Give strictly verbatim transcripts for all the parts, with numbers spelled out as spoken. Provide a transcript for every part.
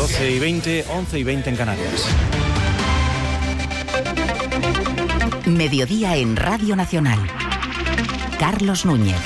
doce y veinte, once y veinte en Canarias. Mediodía en Radio Nacional. Carlos Núñez.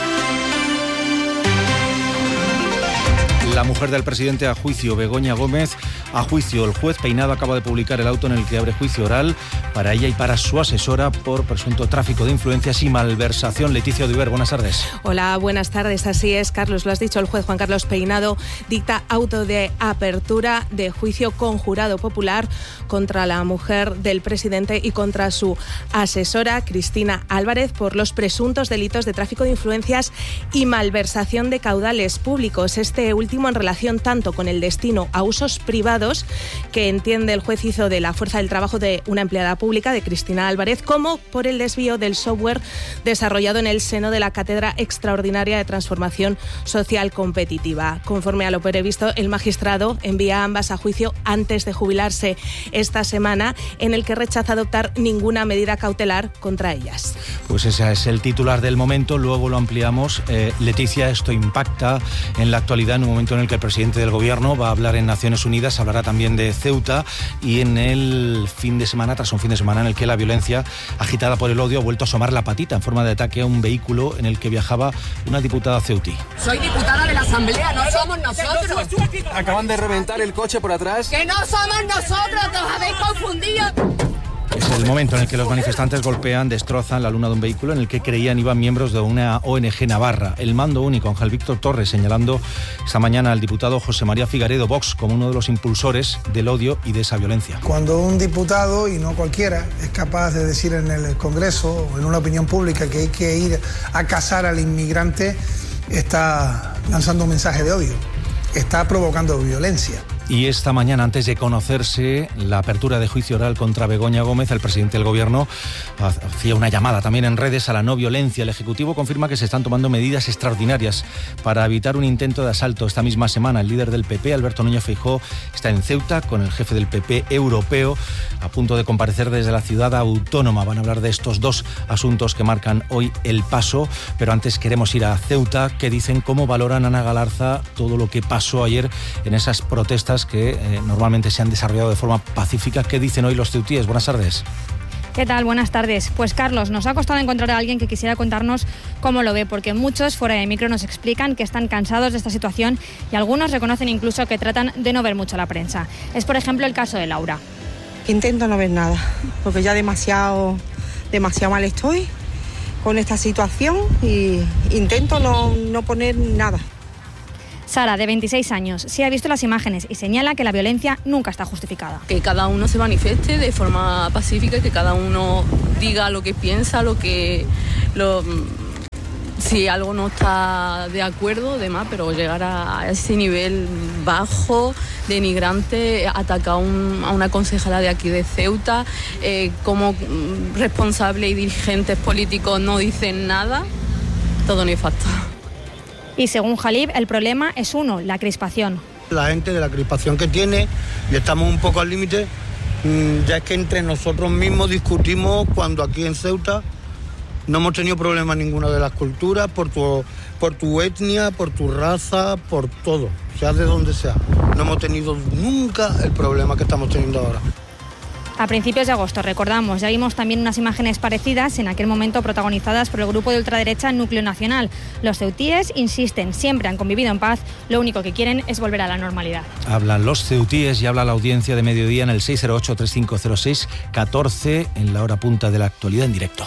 La mujer del presidente a juicio, Begoña Gómez, a juicio. El juez Peinado acaba de publicar el auto en el que abre juicio oral para ella y para su asesora por presunto tráfico de influencias y malversación. Leticia Odiver, buenas tardes. Hola, buenas tardes. Así es, Carlos, lo has dicho, el juez Juan Carlos Peinado dicta auto de apertura de juicio con jurado popular contra la mujer del presidente y contra su asesora, Cristina Álvarez, por los presuntos delitos de tráfico de influencias y malversación de caudales públicos. Este último en relación tanto con el destino a usos privados, que entiende el juez hizo de la fuerza del trabajo de una empleada pública, de Cristina Álvarez, como por el desvío del software desarrollado en el seno de la Cátedra Extraordinaria de Transformación Social Competitiva. Conforme a lo previsto, el magistrado envía ambas a juicio antes de jubilarse esta semana, en el que rechaza adoptar ninguna medida cautelar contra ellas. Pues ese es el titular del momento, luego lo ampliamos. Eh, Leticia, esto impacta en la actualidad en un momento en el que el presidente del gobierno va a hablar en Naciones Unidas, hablará también de Ceuta, y en el fin de semana, tras un fin de semana en el que la violencia agitada por el odio ha vuelto a asomar la patita en forma de ataque a un vehículo en el que viajaba una diputada ceutí. Soy diputada de la Asamblea, no somos nosotros. Acaban de reventar el coche por atrás. ¡Que no somos nosotros! ¡Os habéis confundido! Es el momento en el que los manifestantes golpean, destrozan la luna de un vehículo en el que creían iban miembros de una O N Ge navarra. El mando único, Ángel Víctor Torres, señalando esta mañana al diputado José María Figaredo, Vox, como uno de los impulsores del odio y de esa violencia. Cuando un diputado, y no cualquiera, es capaz de decir en el Congreso o en una opinión pública que hay que ir a cazar al inmigrante, está lanzando un mensaje de odio, está provocando violencia. Y esta mañana, antes de conocerse la apertura de juicio oral contra Begoña Gómez, el presidente del gobierno hacía una llamada también en redes a la no violencia. El Ejecutivo confirma que se están tomando medidas extraordinarias para evitar un intento de asalto. Esta misma semana, el líder del P P, Alberto Núñez Feijóo, está en Ceuta con el jefe del P P europeo, a punto de comparecer desde la ciudad autónoma. Van a hablar de estos dos asuntos que marcan hoy el paso, pero antes queremos ir a Ceuta. ¿Qué dicen? ¿Cómo valoran, Ana Galarza, todo lo que pasó ayer en esas protestas que eh, normalmente se han desarrollado de forma pacífica? ¿Qué dicen hoy los ceutíes? Buenas tardes. ¿Qué tal? Buenas tardes. Pues Carlos, nos ha costado encontrar a alguien que quisiera contarnos cómo lo ve, porque muchos fuera de micro nos explican que están cansados de esta situación y algunos reconocen incluso que tratan de no ver mucho a la prensa. Es, por ejemplo, el caso de Laura. Intento no ver nada, porque ya demasiado, demasiado mal estoy con esta situación y intento no, no poner nada. Sara, de veintiséis años, sí ha visto las imágenes y señala que la violencia nunca está justificada. Que cada uno se manifieste de forma pacífica, que cada uno diga lo que piensa, lo que... Lo, si algo no está de acuerdo, demás, pero llegar a ese nivel bajo, denigrante, atacar a, un, a una concejala de aquí de Ceuta, eh, como responsable y dirigentes políticos no dicen nada, todo nefasto. Y según Jalib, el problema es uno, la crispación. La gente de la crispación que tiene, y estamos un poco al límite, ya es que entre nosotros mismos discutimos cuando aquí en Ceuta no hemos tenido problema ninguna de las culturas, por tu, por tu etnia, por tu raza, por todo, sea de donde sea. No hemos tenido nunca el problema que estamos teniendo ahora. A principios de agosto, recordamos, ya vimos también unas imágenes parecidas, en aquel momento protagonizadas por el grupo de ultraderecha Núcleo Nacional. Los ceutíes insisten, siempre han convivido en paz, lo único que quieren es volver a la normalidad. Hablan los ceutíes y habla la audiencia de mediodía en el seis cero ocho, tres cinco cero seis, catorce, en la hora punta de la actualidad en directo.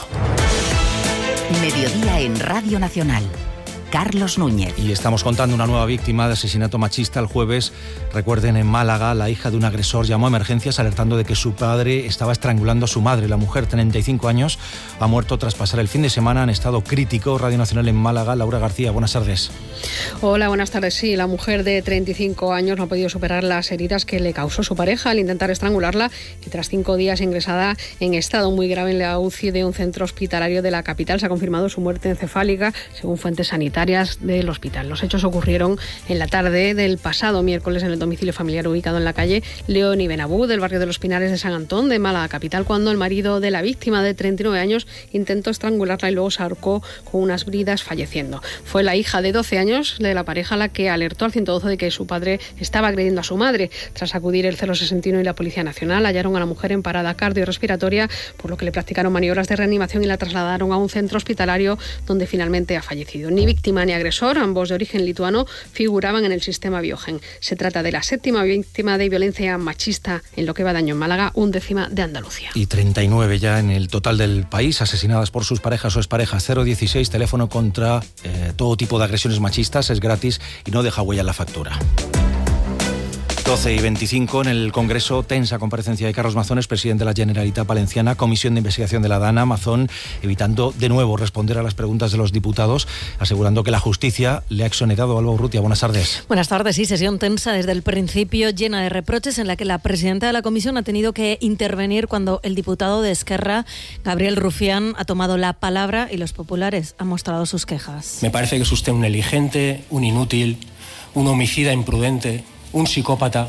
Mediodía en Radio Nacional. Carlos Núñez. Y estamos contando una nueva víctima de asesinato machista el jueves. Recuerden, en Málaga, la hija de un agresor llamó a emergencias alertando de que su padre estaba estrangulando a su madre. La mujer, treinta y cinco años, ha muerto tras pasar el fin de semana en estado crítico. Radio Nacional en Málaga, Laura García, buenas tardes. Hola, buenas tardes. Sí, la mujer de treinta y cinco años no ha podido superar las heridas que le causó su pareja al intentar estrangularla y tras cinco días ingresada en estado muy grave en la U C I de un centro hospitalario de la capital. Se ha confirmado su muerte encefálica, según fuentes sanitarias. sanitarias del hospital. Los hechos ocurrieron en la tarde del pasado miércoles en el domicilio familiar ubicado en la calle León y Benabú del barrio de Los Pinares de San Antón de Málaga capital, cuando el marido de la víctima de treinta y nueve años intentó estrangularla y luego se ahorcó con unas bridas, falleciendo. Fue la hija de doce años de la pareja la que alertó al ciento doce de que su padre estaba agrediendo a su madre. Tras acudir el cero sesenta y uno y la Policía Nacional, hallaron a la mujer en parada cardiorrespiratoria, por lo que le practicaron maniobras de reanimación y la trasladaron a un centro hospitalario donde finalmente ha fallecido. Ni víctima ni agresor, ambos de origen lituano, figuraban en el sistema Biogen. Se trata de la séptima víctima de violencia machista en lo que va de año en Málaga, undécima de Andalucía. Y treinta y nueve ya en el total del país asesinadas por sus parejas o exparejas. Cero dieciséis, teléfono contra eh, todo tipo de agresiones machistas, es gratis y no deja huella en la factura. doce y veinticinco, en el Congreso, tensa comparecencia de Carlos Mazón, presidente de la Generalitat Valenciana, comisión de investigación de la DANA. Mazón evitando de nuevo responder a las preguntas de los diputados, asegurando que la justicia le ha exonerado. Alba Urrutia, buenas tardes. Buenas tardes, sí, sesión tensa desde el principio, llena de reproches, en la que la presidenta de la comisión ha tenido que intervenir cuando el diputado de Esquerra, Gabriel Rufián, ha tomado la palabra y los populares han mostrado sus quejas. Me parece que es usted un negligente, un inútil, un homicida imprudente, un psicópata.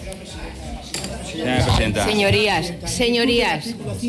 Señorías, señorías,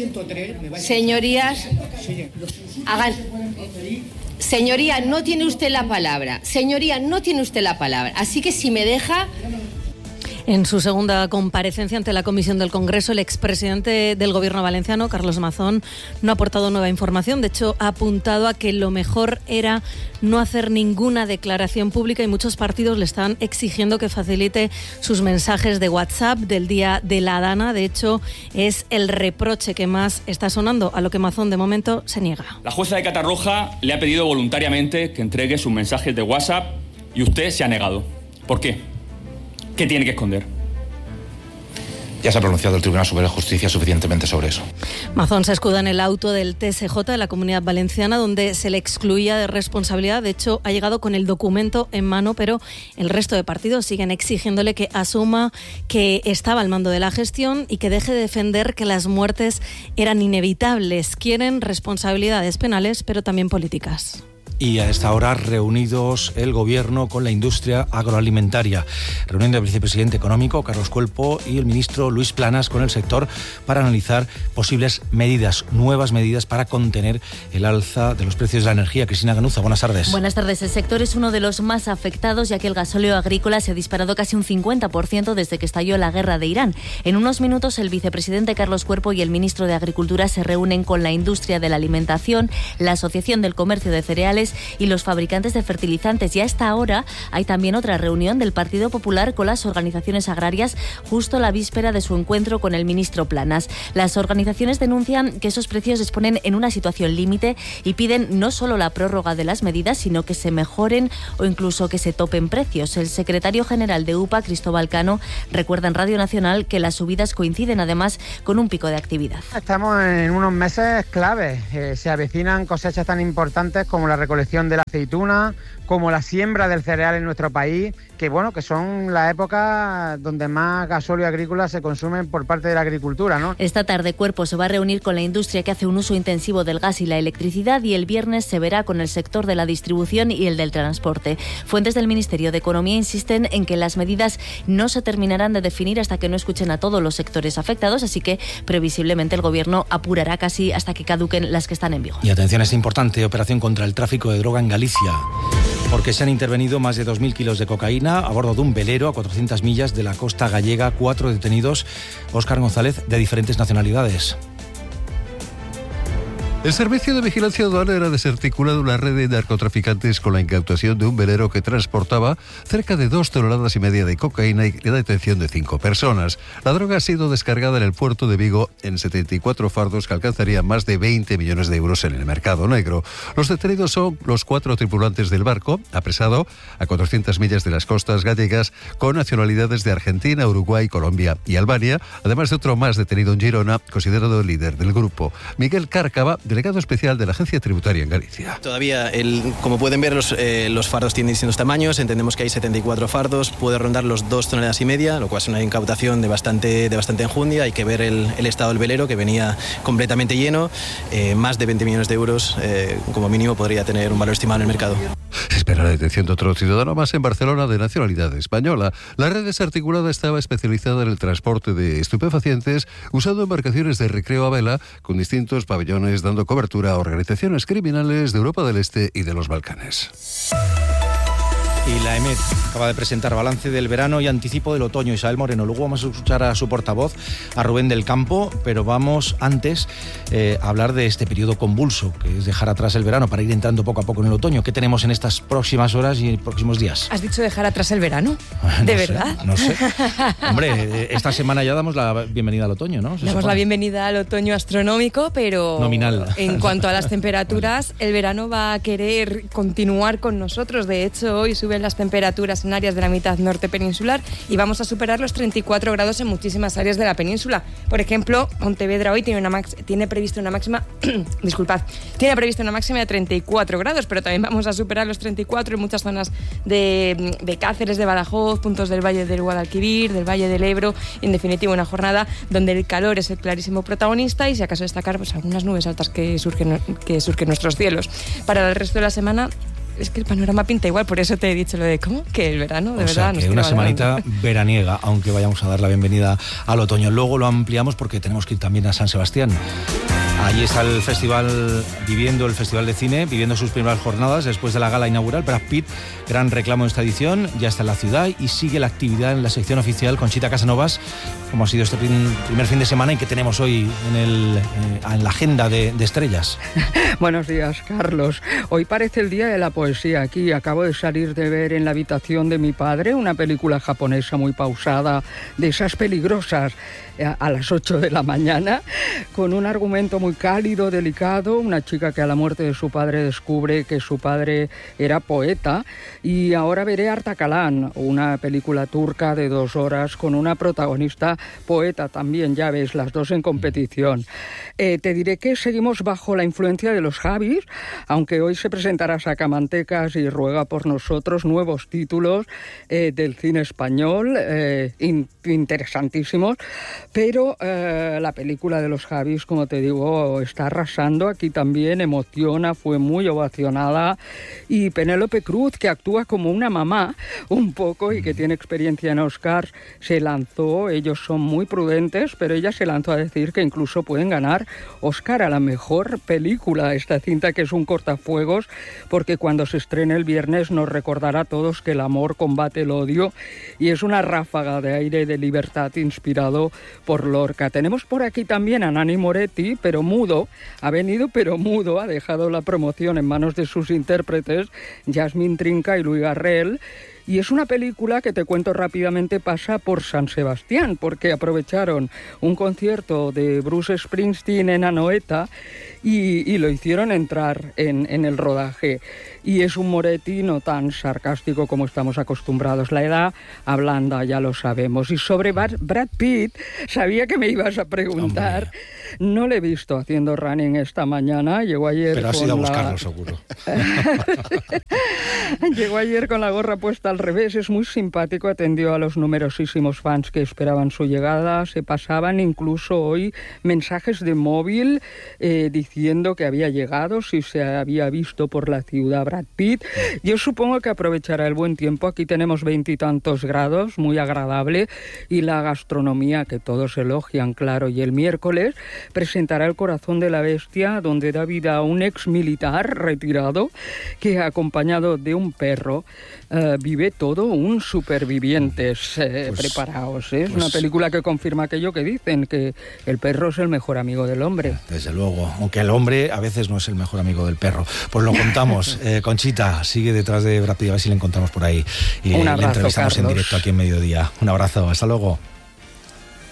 señorías, hagan... Señoría, no tiene usted la palabra. Señoría, no tiene usted la palabra. Así que si me deja... En su segunda comparecencia ante la Comisión del Congreso, el expresidente del Gobierno valenciano, Carlos Mazón, no ha aportado nueva información. De hecho, ha apuntado a que lo mejor era no hacer ninguna declaración pública y muchos partidos le están exigiendo que facilite sus mensajes de WhatsApp del día de la DANA. De hecho, es el reproche que más está sonando, a lo que Mazón de momento se niega. La jueza de Catarroja le ha pedido voluntariamente que entregue sus mensajes de WhatsApp y usted se ha negado. ¿Por qué? ¿Qué tiene que esconder? Ya se ha pronunciado el Tribunal Superior de Justicia suficientemente sobre eso. Mazón se escuda en el auto del T S J de la Comunidad Valenciana, donde se le excluía de responsabilidad. De hecho, ha llegado con el documento en mano, pero el resto de partidos siguen exigiéndole que asuma que estaba al mando de la gestión y que deje de defender que las muertes eran inevitables. Quieren responsabilidades penales, pero también políticas. Y a esta hora reunidos el Gobierno con la industria agroalimentaria. Reunión del vicepresidente económico, Carlos Cuerpo, y el ministro Luis Planas con el sector para analizar posibles medidas, nuevas medidas para contener el alza de los precios de la energía. Cristina Ganuza, buenas tardes. Buenas tardes. El sector es uno de los más afectados, ya que el gasóleo agrícola se ha disparado casi un cincuenta por ciento desde que estalló la guerra de Irán. En unos minutos, el vicepresidente Carlos Cuerpo y el ministro de Agricultura se reúnen con la industria de la alimentación, la Asociación del Comercio de Cereales y los fabricantes de fertilizantes. Y a esta hora hay también otra reunión del Partido Popular con las organizaciones agrarias, justo a la víspera de su encuentro con el ministro Planas. Las organizaciones denuncian que esos precios les ponen en una situación límite y piden no solo la prórroga de las medidas, sino que se mejoren o incluso que se topen precios. El secretario general de U P A, Cristóbal Cano, recuerda en Radio Nacional que las subidas coinciden además con un pico de actividad. Estamos en unos meses claves. Eh, se avecinan cosechas tan importantes como la recolección de la aceituna, como la siembra del cereal en nuestro país, que bueno, que son la época donde más gasóleo agrícola se consume por parte de la agricultura, ¿no? Esta tarde Cuerpo se va a reunir con la industria que hace un uso intensivo del gas y la electricidad, y el viernes se verá con el sector de la distribución y el del transporte. Fuentes del Ministerio de Economía insisten en que las medidas no se terminarán de definir hasta que no escuchen a todos los sectores afectados, así que previsiblemente el Gobierno apurará casi hasta que caduquen las que están en vigor. Y atención a esta importante operación contra el tráfico de droga en Galicia, porque se han intervenido más de dos mil kilos de cocaína a bordo de un velero a cuatrocientas millas de la costa gallega. Cuatro detenidos, Óscar González, de diferentes nacionalidades. El Servicio de Vigilancia Aduanera ha desarticulado una red de narcotraficantes con la incautación de un velero que transportaba cerca de dos toneladas y media de cocaína y la detención de cinco personas. La droga ha sido descargada en el puerto de Vigo en setenta y cuatro fardos que alcanzarían más de veinte millones de euros en el mercado negro. Los detenidos son los cuatro tripulantes del barco, apresado a cuatrocientas millas de las costas gallegas, con nacionalidades de Argentina, Uruguay, Colombia y Albania, además de otro más detenido en Girona, considerado el líder del grupo. Miguel Cárcava, delegado especial de la Agencia Tributaria en Galicia. Todavía, el, como pueden ver, los, eh, los fardos tienen distintos tamaños. Entendemos que hay setenta y cuatro fardos, puede rondar los dos toneladas y media, lo cual es una incautación de bastante, de bastante enjundia. Hay que ver el, el estado del velero, que venía completamente lleno. Eh, más de veinte millones de euros, eh, como mínimo, podría tener un valor estimado en el mercado. Se espera la detención de otro ciudadano más en Barcelona de nacionalidad española. La red desarticulada estaba especializada en el transporte de estupefacientes usando embarcaciones de recreo a vela con distintos pabellones dando cobertura a organizaciones criminales de Europa del Este y de los Balcanes. Y la EMET acaba de presentar balance del verano y anticipo del otoño. Isabel Moreno, luego vamos a escuchar a su portavoz, a Rubén del Campo, pero vamos antes eh, a hablar de este periodo convulso, que es dejar atrás el verano para ir entrando poco a poco en el otoño. ¿Qué tenemos en estas próximas horas y próximos días? ¿Has dicho dejar atrás el verano? ¿De no verdad? Sé, no sé. Hombre, esta semana ya damos la bienvenida al otoño, ¿no? Damos supone? la bienvenida al otoño astronómico, pero nominal. En cuanto a las temperaturas, el verano va a querer continuar con nosotros. De hecho, hoy suben las temperaturas en áreas de la mitad norte peninsular y vamos a superar los treinta y cuatro grados en muchísimas áreas de la península. Por ejemplo, Pontevedra hoy tiene, una max, tiene previsto una máxima disculpad, tiene previsto una máxima de treinta y cuatro grados, pero también vamos a superar los treinta y cuatro en muchas zonas de, de Cáceres, de Badajoz, puntos del Valle del Guadalquivir, del Valle del Ebro. En definitiva, una jornada donde el calor es el clarísimo protagonista y, si acaso destacar, pues algunas nubes altas que surgen, que surgen en nuestros cielos. Para el resto de la semana, es que el panorama pinta igual, por eso te he dicho lo de ¿cómo? Que el verano, de o verdad. Sea, que una semanita veraniega, aunque vayamos a dar la bienvenida al otoño. Luego lo ampliamos porque tenemos que ir también a San Sebastián. Allí está el festival, viviendo el Festival de Cine, viviendo sus primeras jornadas después de la gala inaugural. Brad Pitt, gran reclamo en esta edición, ya está en la ciudad y sigue la actividad en la sección oficial. Conchita Casanovas, ¿cómo ha sido este primer fin de semana y qué tenemos hoy en, el, eh, en la agenda de, de estrellas? Buenos días, Carlos. Hoy parece el día de la poesía aquí. Acabo de salir de ver En la habitación de mi padre, una película japonesa muy pausada, de esas peligrosas, a las ocho de la mañana, con un argumento muy cálido, delicado. Una chica que a la muerte de su padre descubre que su padre era poeta. Y ahora veré Artakalán, una película turca de dos horas con una protagonista poeta también, ya ves, las dos en competición. Eh, te diré que seguimos bajo la influencia de los Javis, aunque hoy se presentará Sacamantecas y ruega por nosotros nuevos títulos eh, del cine español, eh, in, interesantísimos. Pero eh, la película de los Javis, como te digo, está arrasando. Aquí también emociona, fue muy ovacionada. Y Penélope Cruz, que actúa como una mamá un poco y que tiene experiencia en Oscars, se lanzó. Ellos son muy prudentes, pero ella se lanzó a decir que incluso pueden ganar Oscar a la mejor película. Esta cinta, que es un cortafuegos, porque cuando se estrene el viernes nos recordará a todos que el amor combate el odio y es una ráfaga de aire y de libertad inspirado por Lorca. Tenemos por aquí también a Nani Moretti, pero mudo, ha venido pero mudo, ha dejado la promoción en manos de sus intérpretes, Yasmín Trinca y Luis Garrel. Y es una película que, te cuento rápidamente, pasa por San Sebastián, porque aprovecharon un concierto de Bruce Springsteen en Anoeta y, y lo hicieron entrar en, en el rodaje. Y es un Moretti no tan sarcástico como estamos acostumbrados. La edad ablanda, ya lo sabemos. Y sobre Brad Pitt, sabía que me ibas a preguntar. Hombre. No le he visto haciendo running esta mañana. Llegó ayer. Pero has ido a buscarlo, la... seguro. Llegó ayer con la gorra puesta al revés. Es muy simpático. Atendió a los numerosísimos fans que esperaban su llegada. Se pasaban incluso hoy mensajes de móvil eh, diciendo que había llegado, si se había visto por la ciudad Brad Pitt. Yo supongo que aprovechará el buen tiempo. Aquí tenemos veintitantos grados, muy agradable, y la gastronomía que todos elogian, claro. Y el miércoles presentará El corazón de la bestia, donde da vida a un ex militar retirado que, acompañado de un perro, uh, vive todo un supervivientes. Eh, pues, preparaos, ¿eh? Es pues, una película que confirma aquello que dicen, que el perro es el mejor amigo del hombre. Desde luego, aunque el hombre a veces no es el mejor amigo del perro. Pues lo contamos. eh, Conchita sigue detrás de Brad Pitt, a ver si le encontramos por ahí y le, abrazo, le entrevistamos, Carlos, en directo aquí en Mediodía. Un abrazo, hasta luego.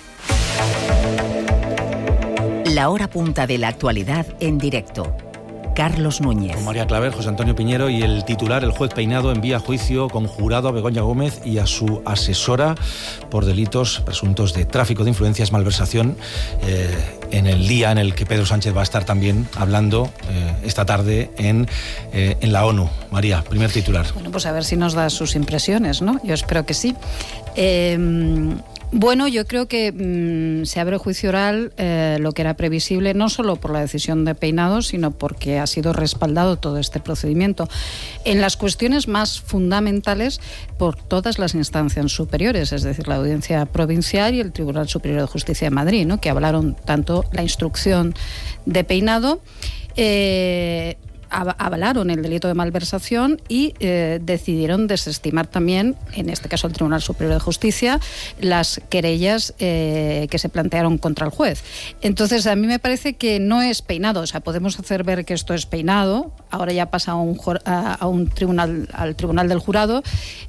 La hora punta de la actualidad en directo. Carlos Núñez. Con María Claver, José Antonio Piñero y el titular, el juez Peinado envía a juicio conjurado a Begoña Gómez y a su asesora por delitos presuntos de tráfico de influencias, malversación, eh, en el día en el que Pedro Sánchez va a estar también hablando eh, esta tarde en, eh, en la ONU. María, primer titular. Bueno, pues a ver si nos da sus impresiones, ¿no? Yo espero que sí. Eh, Bueno, yo creo que mmm, se abre el juicio oral, eh, lo que era previsible, no solo por la decisión de Peinado, sino porque ha sido respaldado todo este procedimiento en las cuestiones más fundamentales por todas las instancias superiores, es decir, la Audiencia Provincial y el Tribunal Superior de Justicia de Madrid, ¿no?, que avalaron tanto la instrucción de Peinado, eh, avalaron el delito de malversación y eh, decidieron desestimar también, en este caso el Tribunal Superior de Justicia, las querellas eh, que se plantearon contra el juez. Entonces, a mí me parece que no es Peinado, o sea, podemos hacer ver que esto es Peinado, ahora ya pasa a un, a, a un tribunal, al Tribunal del Jurado,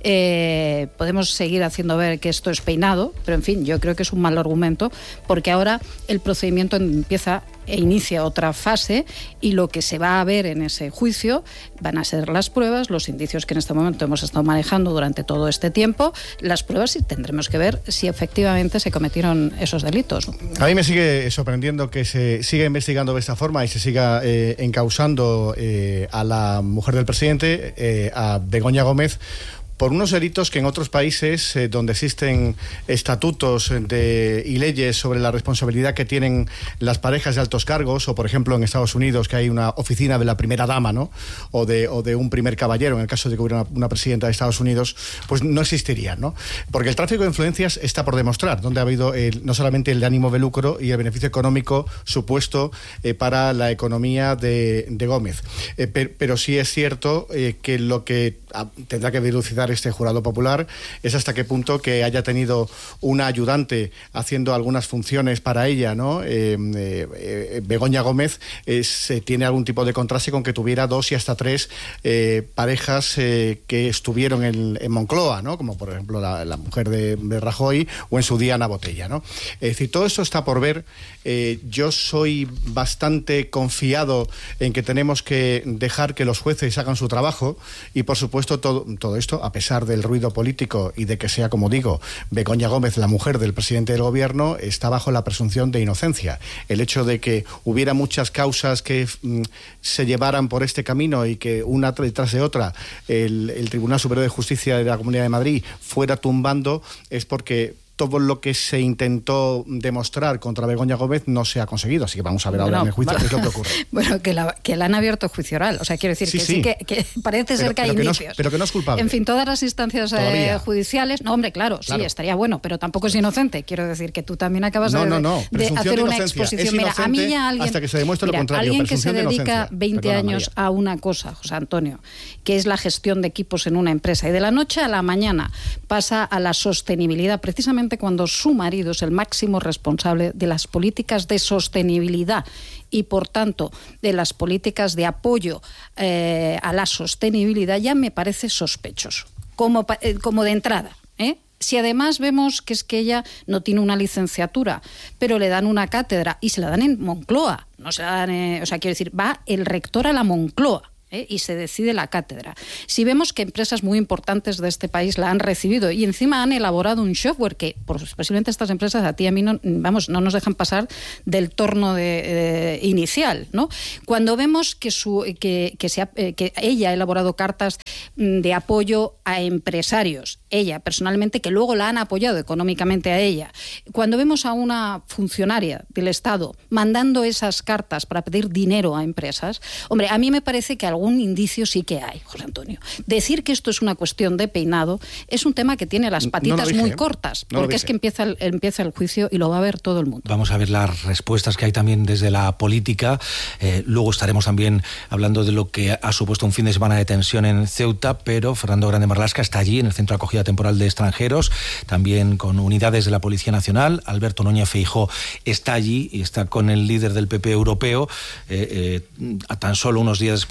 eh, podemos seguir haciendo ver que esto es Peinado, pero en fin, yo creo que es un mal argumento, porque ahora el procedimiento empieza e inicia otra fase y lo que se va a ver en ese juicio van a ser las pruebas, los indicios que en este momento hemos estado manejando durante todo este tiempo, las pruebas, y tendremos que ver si efectivamente se cometieron esos delitos. A mí me sigue sorprendiendo que se siga investigando de esta forma y se siga eh, encausando eh, a la mujer del presidente, eh, a Begoña Gómez, por unos delitos que en otros países eh, donde existen estatutos de, y leyes sobre la responsabilidad que tienen las parejas de altos cargos, o por ejemplo en Estados Unidos que hay una oficina de la primera dama, ¿no?, o de, o de un primer caballero en el caso de que hubiera una, una presidenta de Estados Unidos, pues no existirían, ¿no? Porque el tráfico de influencias está por demostrar, donde ha habido el, no solamente el ánimo de lucro y el beneficio económico supuesto eh, para la economía de, de Gómez. Eh, pero, pero sí es cierto eh, que lo que ah, tendrá que dilucidar este jurado popular es hasta qué punto que haya tenido una ayudante haciendo algunas funciones para ella, ¿no? Eh, eh, Begoña Gómez es, eh, tiene algún tipo de contraste con que tuviera dos y hasta tres eh, parejas eh, que estuvieron en, en Moncloa, ¿no?, como por ejemplo la, la mujer de, de Rajoy o en su día Ana Botella, ¿no? Es decir, todo esto está por ver. Eh, yo soy bastante confiado en que tenemos que dejar que los jueces hagan su trabajo y por supuesto todo, todo esto, a pesar del ruido político y de que sea, como digo, Begoña Gómez, la mujer del presidente del gobierno, está bajo la presunción de inocencia. El hecho de que hubiera muchas causas que mm, se llevaran por este camino y que una detrás de otra el, el Tribunal Superior de Justicia de la Comunidad de Madrid fuera tumbando es porque todo lo que se intentó demostrar contra Begoña Gómez no se ha conseguido. Así que vamos a ver ahora no, en el juicio qué es lo que ocurre. Bueno, que la, que la han abierto juicio oral. O sea, quiero decir sí, que sí, sí que, que parece pero, ser que hay pero indicios. Que no, pero que no es culpable. En fin, todas las instancias eh, judiciales... No, hombre, claro, claro, sí, estaría bueno, pero tampoco es inocente. Quiero decir que tú también acabas no, de, no, no. de hacer una exposición. Mira, a mí ya alguien... Hasta que se demuestre mira, lo contrario. Alguien que se de dedica veinte Perdona, años María. a una cosa, José Antonio, que es la gestión de equipos en una empresa, y de la noche a la mañana pasa a la sostenibilidad, precisamente cuando su marido es el máximo responsable de las políticas de sostenibilidad y, por tanto, de las políticas de apoyo eh, a la sostenibilidad, ya me parece sospechoso, como, eh, como de entrada, ¿eh? Si además vemos que es que ella no tiene una licenciatura, pero le dan una cátedra y se la dan en Moncloa, no se la dan, eh, o sea, quiero decir, va el rector a la Moncloa, ¿eh?, y se decide la cátedra. Si vemos que empresas muy importantes de este país la han recibido y encima han elaborado un software que, por, posiblemente estas empresas a ti y a mí no, vamos, no nos dejan pasar del torno de, de, inicial, ¿no? Cuando vemos que, su, que, que, se ha, que ella ha elaborado cartas de apoyo a empresarios, ella personalmente, que luego la han apoyado económicamente a ella, cuando vemos a una funcionaria del Estado mandando esas cartas para pedir dinero a empresas, hombre, a mí me parece que algún indicio sí que hay, José Antonio. Decir que esto es una cuestión de Peinado es un tema que tiene las patitas no dije, muy cortas, no porque es que empieza el, empieza el juicio y lo va a ver todo el mundo. Vamos a ver las respuestas que hay también desde la política. Eh, luego estaremos también hablando de lo que ha supuesto un fin de semana de tensión en Ceuta, pero Fernando Grande Marlaska está allí en el Centro de Acogida Temporal de Extranjeros, también con unidades de la Policía Nacional. Alberto Núñez Feijóo está allí y está con el líder del P P europeo, eh, eh, a tan solo unos días después de que el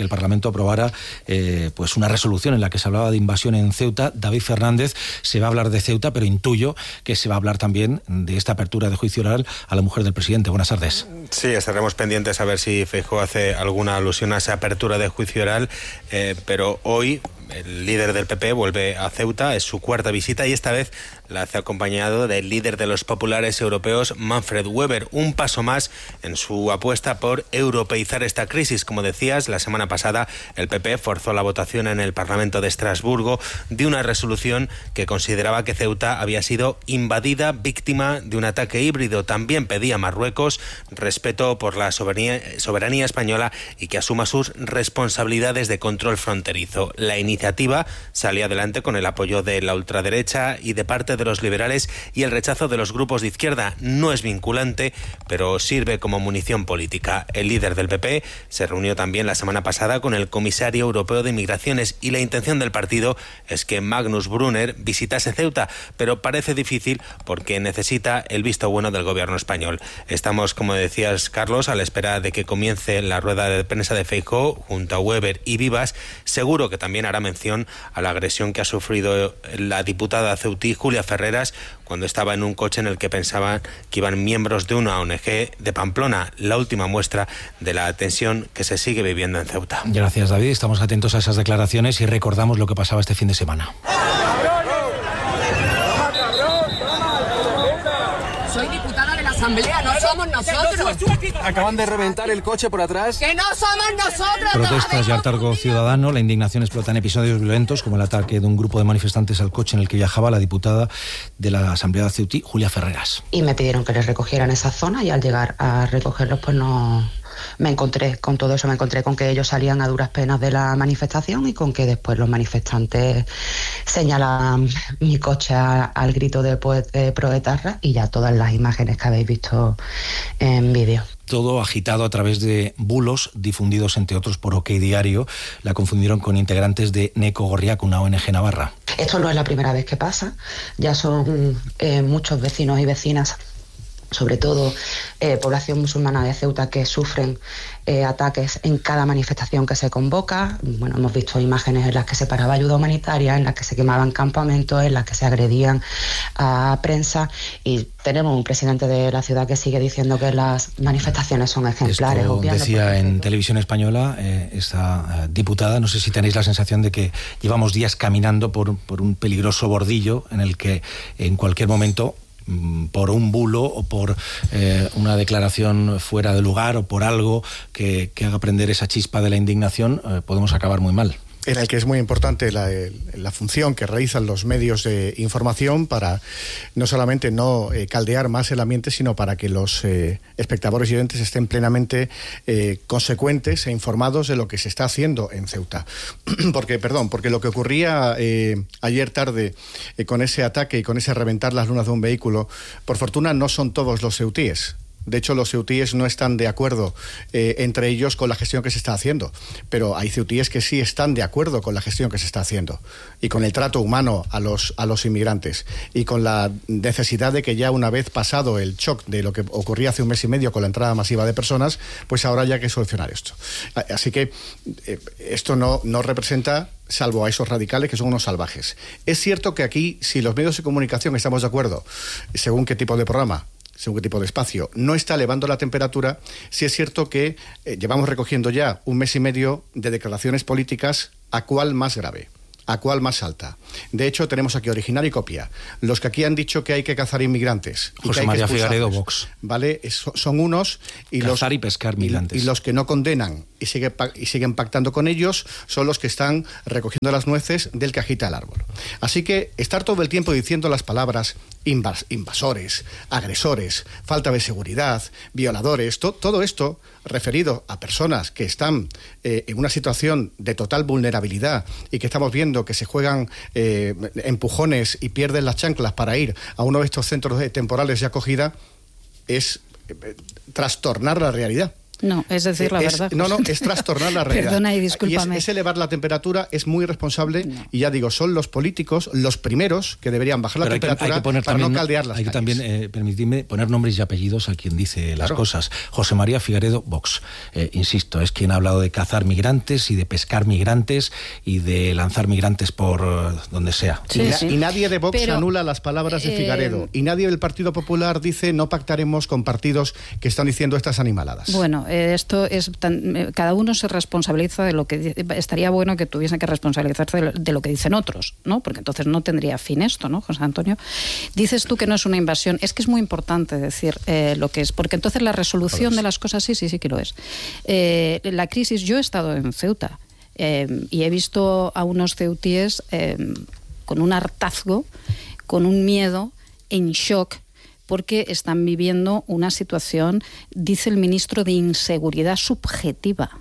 el Parlamento aprobara eh, pues una resolución en la que se hablaba de invasión en Ceuta. David Fernández, se va a hablar de Ceuta, pero intuyo que se va a hablar también de esta apertura de juicio oral a la mujer del presidente. Buenas tardes. Sí, estaremos pendientes a ver si Feijóo hace alguna alusión a esa apertura de juicio oral, eh, pero hoy el líder del P P vuelve a Ceuta, es su cuarta visita y esta vez la hace acompañado del líder de los populares europeos, Manfred Weber, un paso más en su apuesta por europeizar esta crisis. Como decías, la semana pasada el P P forzó la votación en el Parlamento de Estrasburgo de una resolución que consideraba que Ceuta había sido invadida, víctima de un ataque híbrido. También pedía a Marruecos respeto por la soberanía, soberanía española y que asuma sus responsabilidades de control fronterizo. La iniciativa salió adelante con el apoyo de la ultraderecha y de parte de los liberales y el rechazo de los grupos de izquierda. No es vinculante, pero sirve como munición política. El líder del P P se reunió también la semana pasada con el comisario europeo de Migraciones y la intención del partido es que Magnus Brunner visitase Ceuta, pero parece difícil porque necesita el visto bueno del gobierno español. Estamos, como decías, Carlos, a la espera de que comience la rueda de prensa de Feijóo junto a Weber y Vivas. Seguro que también hará mención a la agresión que ha sufrido la diputada ceutí Julia Ferreras cuando estaba en un coche en el que pensaban que iban miembros de una O N G de Pamplona, la última muestra de la tensión que se sigue viviendo en Ceuta. Gracias, David. Estamos atentos a esas declaraciones y recordamos lo que pasaba este fin de semana. Soy diputada de la Asamblea, no somos nosotros. Acaban de reventar el coche por atrás. ¡Que no somos nosotros! Protestas y hartazgo ciudadano. La indignación explota en episodios violentos como el ataque de un grupo de manifestantes al coche en el que viajaba la diputada de la Asamblea ceutí, Julia Ferreras. Y me pidieron que les recogieran esa zona y al llegar a recogerlos pues no... Me encontré con todo eso, me encontré con que ellos salían a duras penas de la manifestación y con que después los manifestantes señalaban mi coche a, al grito de, pues, de proetarra y ya todas las imágenes que habéis visto en vídeo. Todo agitado a través de bulos difundidos, entre otros, por OK Diario. La confundieron con integrantes de Neco Gorriac, una O N G navarra. Esto no es la primera vez que pasa, ya son eh, muchos vecinos y vecinas, sobre todo eh, población musulmana de Ceuta, que sufren eh, ataques en cada manifestación que se convoca. Bueno, hemos visto imágenes en las que se paraba ayuda humanitaria, en las que se quemaban campamentos, en las que se agredían a prensa, y tenemos un presidente de la ciudad que sigue diciendo que las manifestaciones son ejemplares. Esto decía en Televisión Española eh, esta eh, diputada. No sé si tenéis la sensación de que llevamos días caminando por, por un peligroso bordillo en el que en cualquier momento, por un bulo o por eh, una declaración fuera de lugar o por algo que, que haga prender esa chispa de la indignación, eh, podemos acabar muy mal. En el que es muy importante la, la función que realizan los medios de información para no solamente no eh, caldear más el ambiente, sino para que los eh, espectadores y oyentes estén plenamente eh, consecuentes e informados de lo que se está haciendo en Ceuta. porque, perdón, porque lo que ocurría eh, ayer tarde eh, con ese ataque y con ese reventar las lunas de un vehículo, por fortuna no son todos los ceutíes. De hecho, los ceutíes no están de acuerdo eh, entre ellos con la gestión que se está haciendo, pero hay ceutíes que sí están de acuerdo con la gestión que se está haciendo y con el trato humano a los, a los inmigrantes y con la necesidad de que ya una vez pasado el shock de lo que ocurría hace un mes y medio con la entrada masiva de personas, pues ahora ya hay que solucionar esto. Así que eh, esto no, no representa, salvo a esos radicales que son unos salvajes. Es cierto que aquí, si los medios de comunicación estamos de acuerdo, según qué tipo de programa, según qué tipo de espacio, no está elevando la temperatura, sí es cierto que eh, llevamos recogiendo ya un mes y medio de declaraciones políticas a cuál más grave, a cuál más alta. De hecho, tenemos aquí original y copia. Los que aquí han dicho que hay que cazar inmigrantes. Y José que hay María que Figaredo, Vox. ¿Vale? Es, son unos. Y cazar los, y pescar migrantes. Y, y los que no condenan y, sigue, y siguen pactando con ellos son los que están recogiendo las nueces del que agita el árbol. Así que estar todo el tiempo diciendo las palabras invas, invasores, agresores, falta de seguridad, violadores, to, todo esto referido a personas que están eh, en una situación de total vulnerabilidad y que estamos viendo que se juegan eh, empujones y pierden las chanclas para ir a uno de estos centros temporales de acogida, es eh, trastornar la realidad. No, es decir la es, verdad. No, no, es trastornar la realidad. Perdona y discúlpame. Y es, es elevar la temperatura, es muy irresponsable, no. Y ya digo, son los políticos los primeros que deberían bajar Pero la hay temperatura que, hay que poner para también, no caldear las Hay que calles. también, eh, permitidme, poner nombres y apellidos a quien dice las claro. cosas. José María Figueredo, Vox. Eh, insisto, es quien ha hablado de cazar migrantes y de pescar migrantes y de lanzar migrantes por uh, donde sea. Sí, y, sí. y nadie de Vox Pero, anula las palabras de eh, Figueredo. Y nadie del Partido Popular dice no pactaremos con partidos que están diciendo estas animaladas. Bueno, eh, esto es tan, eh, cada uno se responsabiliza de lo que estaría bueno que tuviesen que responsabilizarse de lo, de lo que dicen otros, ¿no? Porque entonces no tendría fin esto, ¿no, José Antonio? Dices tú que no es una invasión, es que es muy importante decir eh, lo que es, porque entonces la resolución de las cosas sí, sí, sí que lo es. Eh, la crisis, yo he estado en Ceuta eh, y he visto a unos ceutíes eh, con un hartazgo, con un miedo, en shock, porque están viviendo una situación, dice el ministro, de inseguridad subjetiva.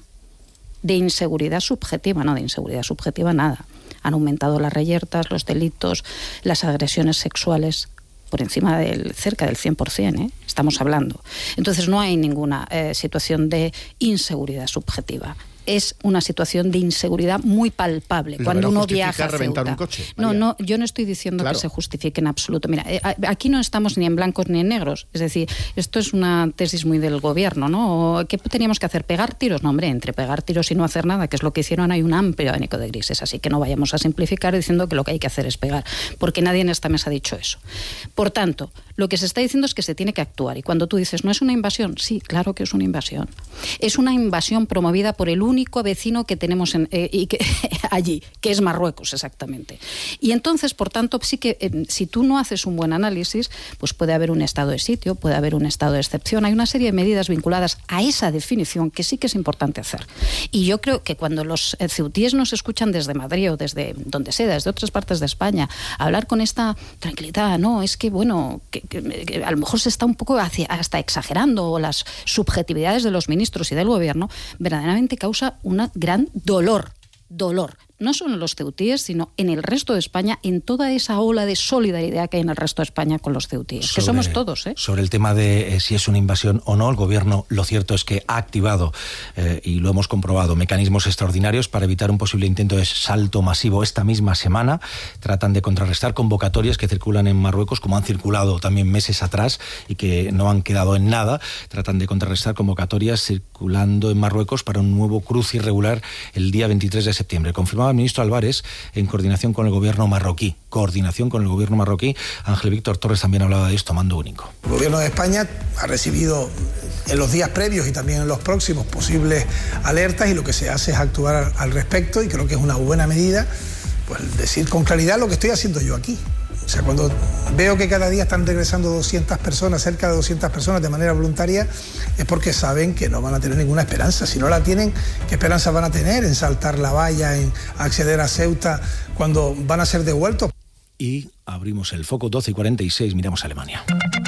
De inseguridad subjetiva, no de inseguridad subjetiva nada. Han aumentado las reyertas, los delitos, las agresiones sexuales por encima del cerca del cien por ciento, ¿eh? Estamos hablando. Entonces no hay ninguna eh, situación de inseguridad subjetiva. Es una situación de inseguridad muy palpable. Lo cuando no uno viaja a reventar Ceuta. Un coche, no, no, yo no estoy diciendo claro. que se justifique en absoluto. Mira, eh, aquí no estamos ni en blancos ni en negros. Es decir, esto es una tesis muy del gobierno, ¿no? ¿Qué teníamos que hacer? ¿Pegar tiros? No, hombre, entre pegar tiros y no hacer nada, que es lo que hicieron, hay un amplio abanico de grises. Así que no vayamos a simplificar diciendo que lo que hay que hacer es pegar, porque nadie en esta mesa ha dicho eso. Por tanto, lo que se está diciendo es que se tiene que actuar. Y cuando tú dices, ¿no es una invasión? Sí, claro que es una invasión. Es una invasión promovida por el único vecino que tenemos en, eh, y que, allí, que es Marruecos, exactamente. Y entonces, por tanto, sí que eh, si tú no haces un buen análisis, pues puede haber un estado de sitio, puede haber un estado de excepción. Hay una serie de medidas vinculadas a esa definición que sí que es importante hacer. Y yo creo que cuando los eh, ceutíes nos escuchan desde Madrid o desde donde sea, desde otras partes de España, hablar con esta tranquilidad, no, es que, bueno, que, que, que a lo mejor se está un poco hacia, hasta exagerando las subjetividades de los ministros y del gobierno, verdaderamente causa una gran dolor, dolor. No solo en los ceutíes, sino en el resto de España, en toda esa ola de solidaridad que hay en el resto de España con los ceutíes, sobre, que somos todos. ¿eh? Sobre el tema de eh, si es una invasión o no, el Gobierno, lo cierto es que ha activado, eh, y lo hemos comprobado, mecanismos extraordinarios para evitar un posible intento de salto masivo esta misma semana. Tratan de contrarrestar convocatorias que circulan en Marruecos, como han circulado también meses atrás y que no han quedado en nada. Tratan de contrarrestar convocatorias circulando en Marruecos para un nuevo cruce irregular el día veintitrés de septiembre. Confirmaba el ministro Álvarez en coordinación con el gobierno marroquí. Coordinación con el gobierno marroquí. Ángel Víctor Torres también hablaba de esto, mando único. El gobierno de España ha recibido en los días previos y también en los próximos posibles alertas y lo que se hace es actuar al respecto y creo que es una buena medida, pues decir con claridad lo que estoy haciendo yo aquí. O sea, cuando veo que cada día están regresando doscientas personas, cerca de doscientas personas de manera voluntaria, es porque saben que no van a tener ninguna esperanza. Si no la tienen, ¿qué esperanza van a tener en saltar la valla, en acceder a Ceuta, cuando van a ser devueltos? Y abrimos el foco, doce y cuarenta y seis, miramos a Alemania.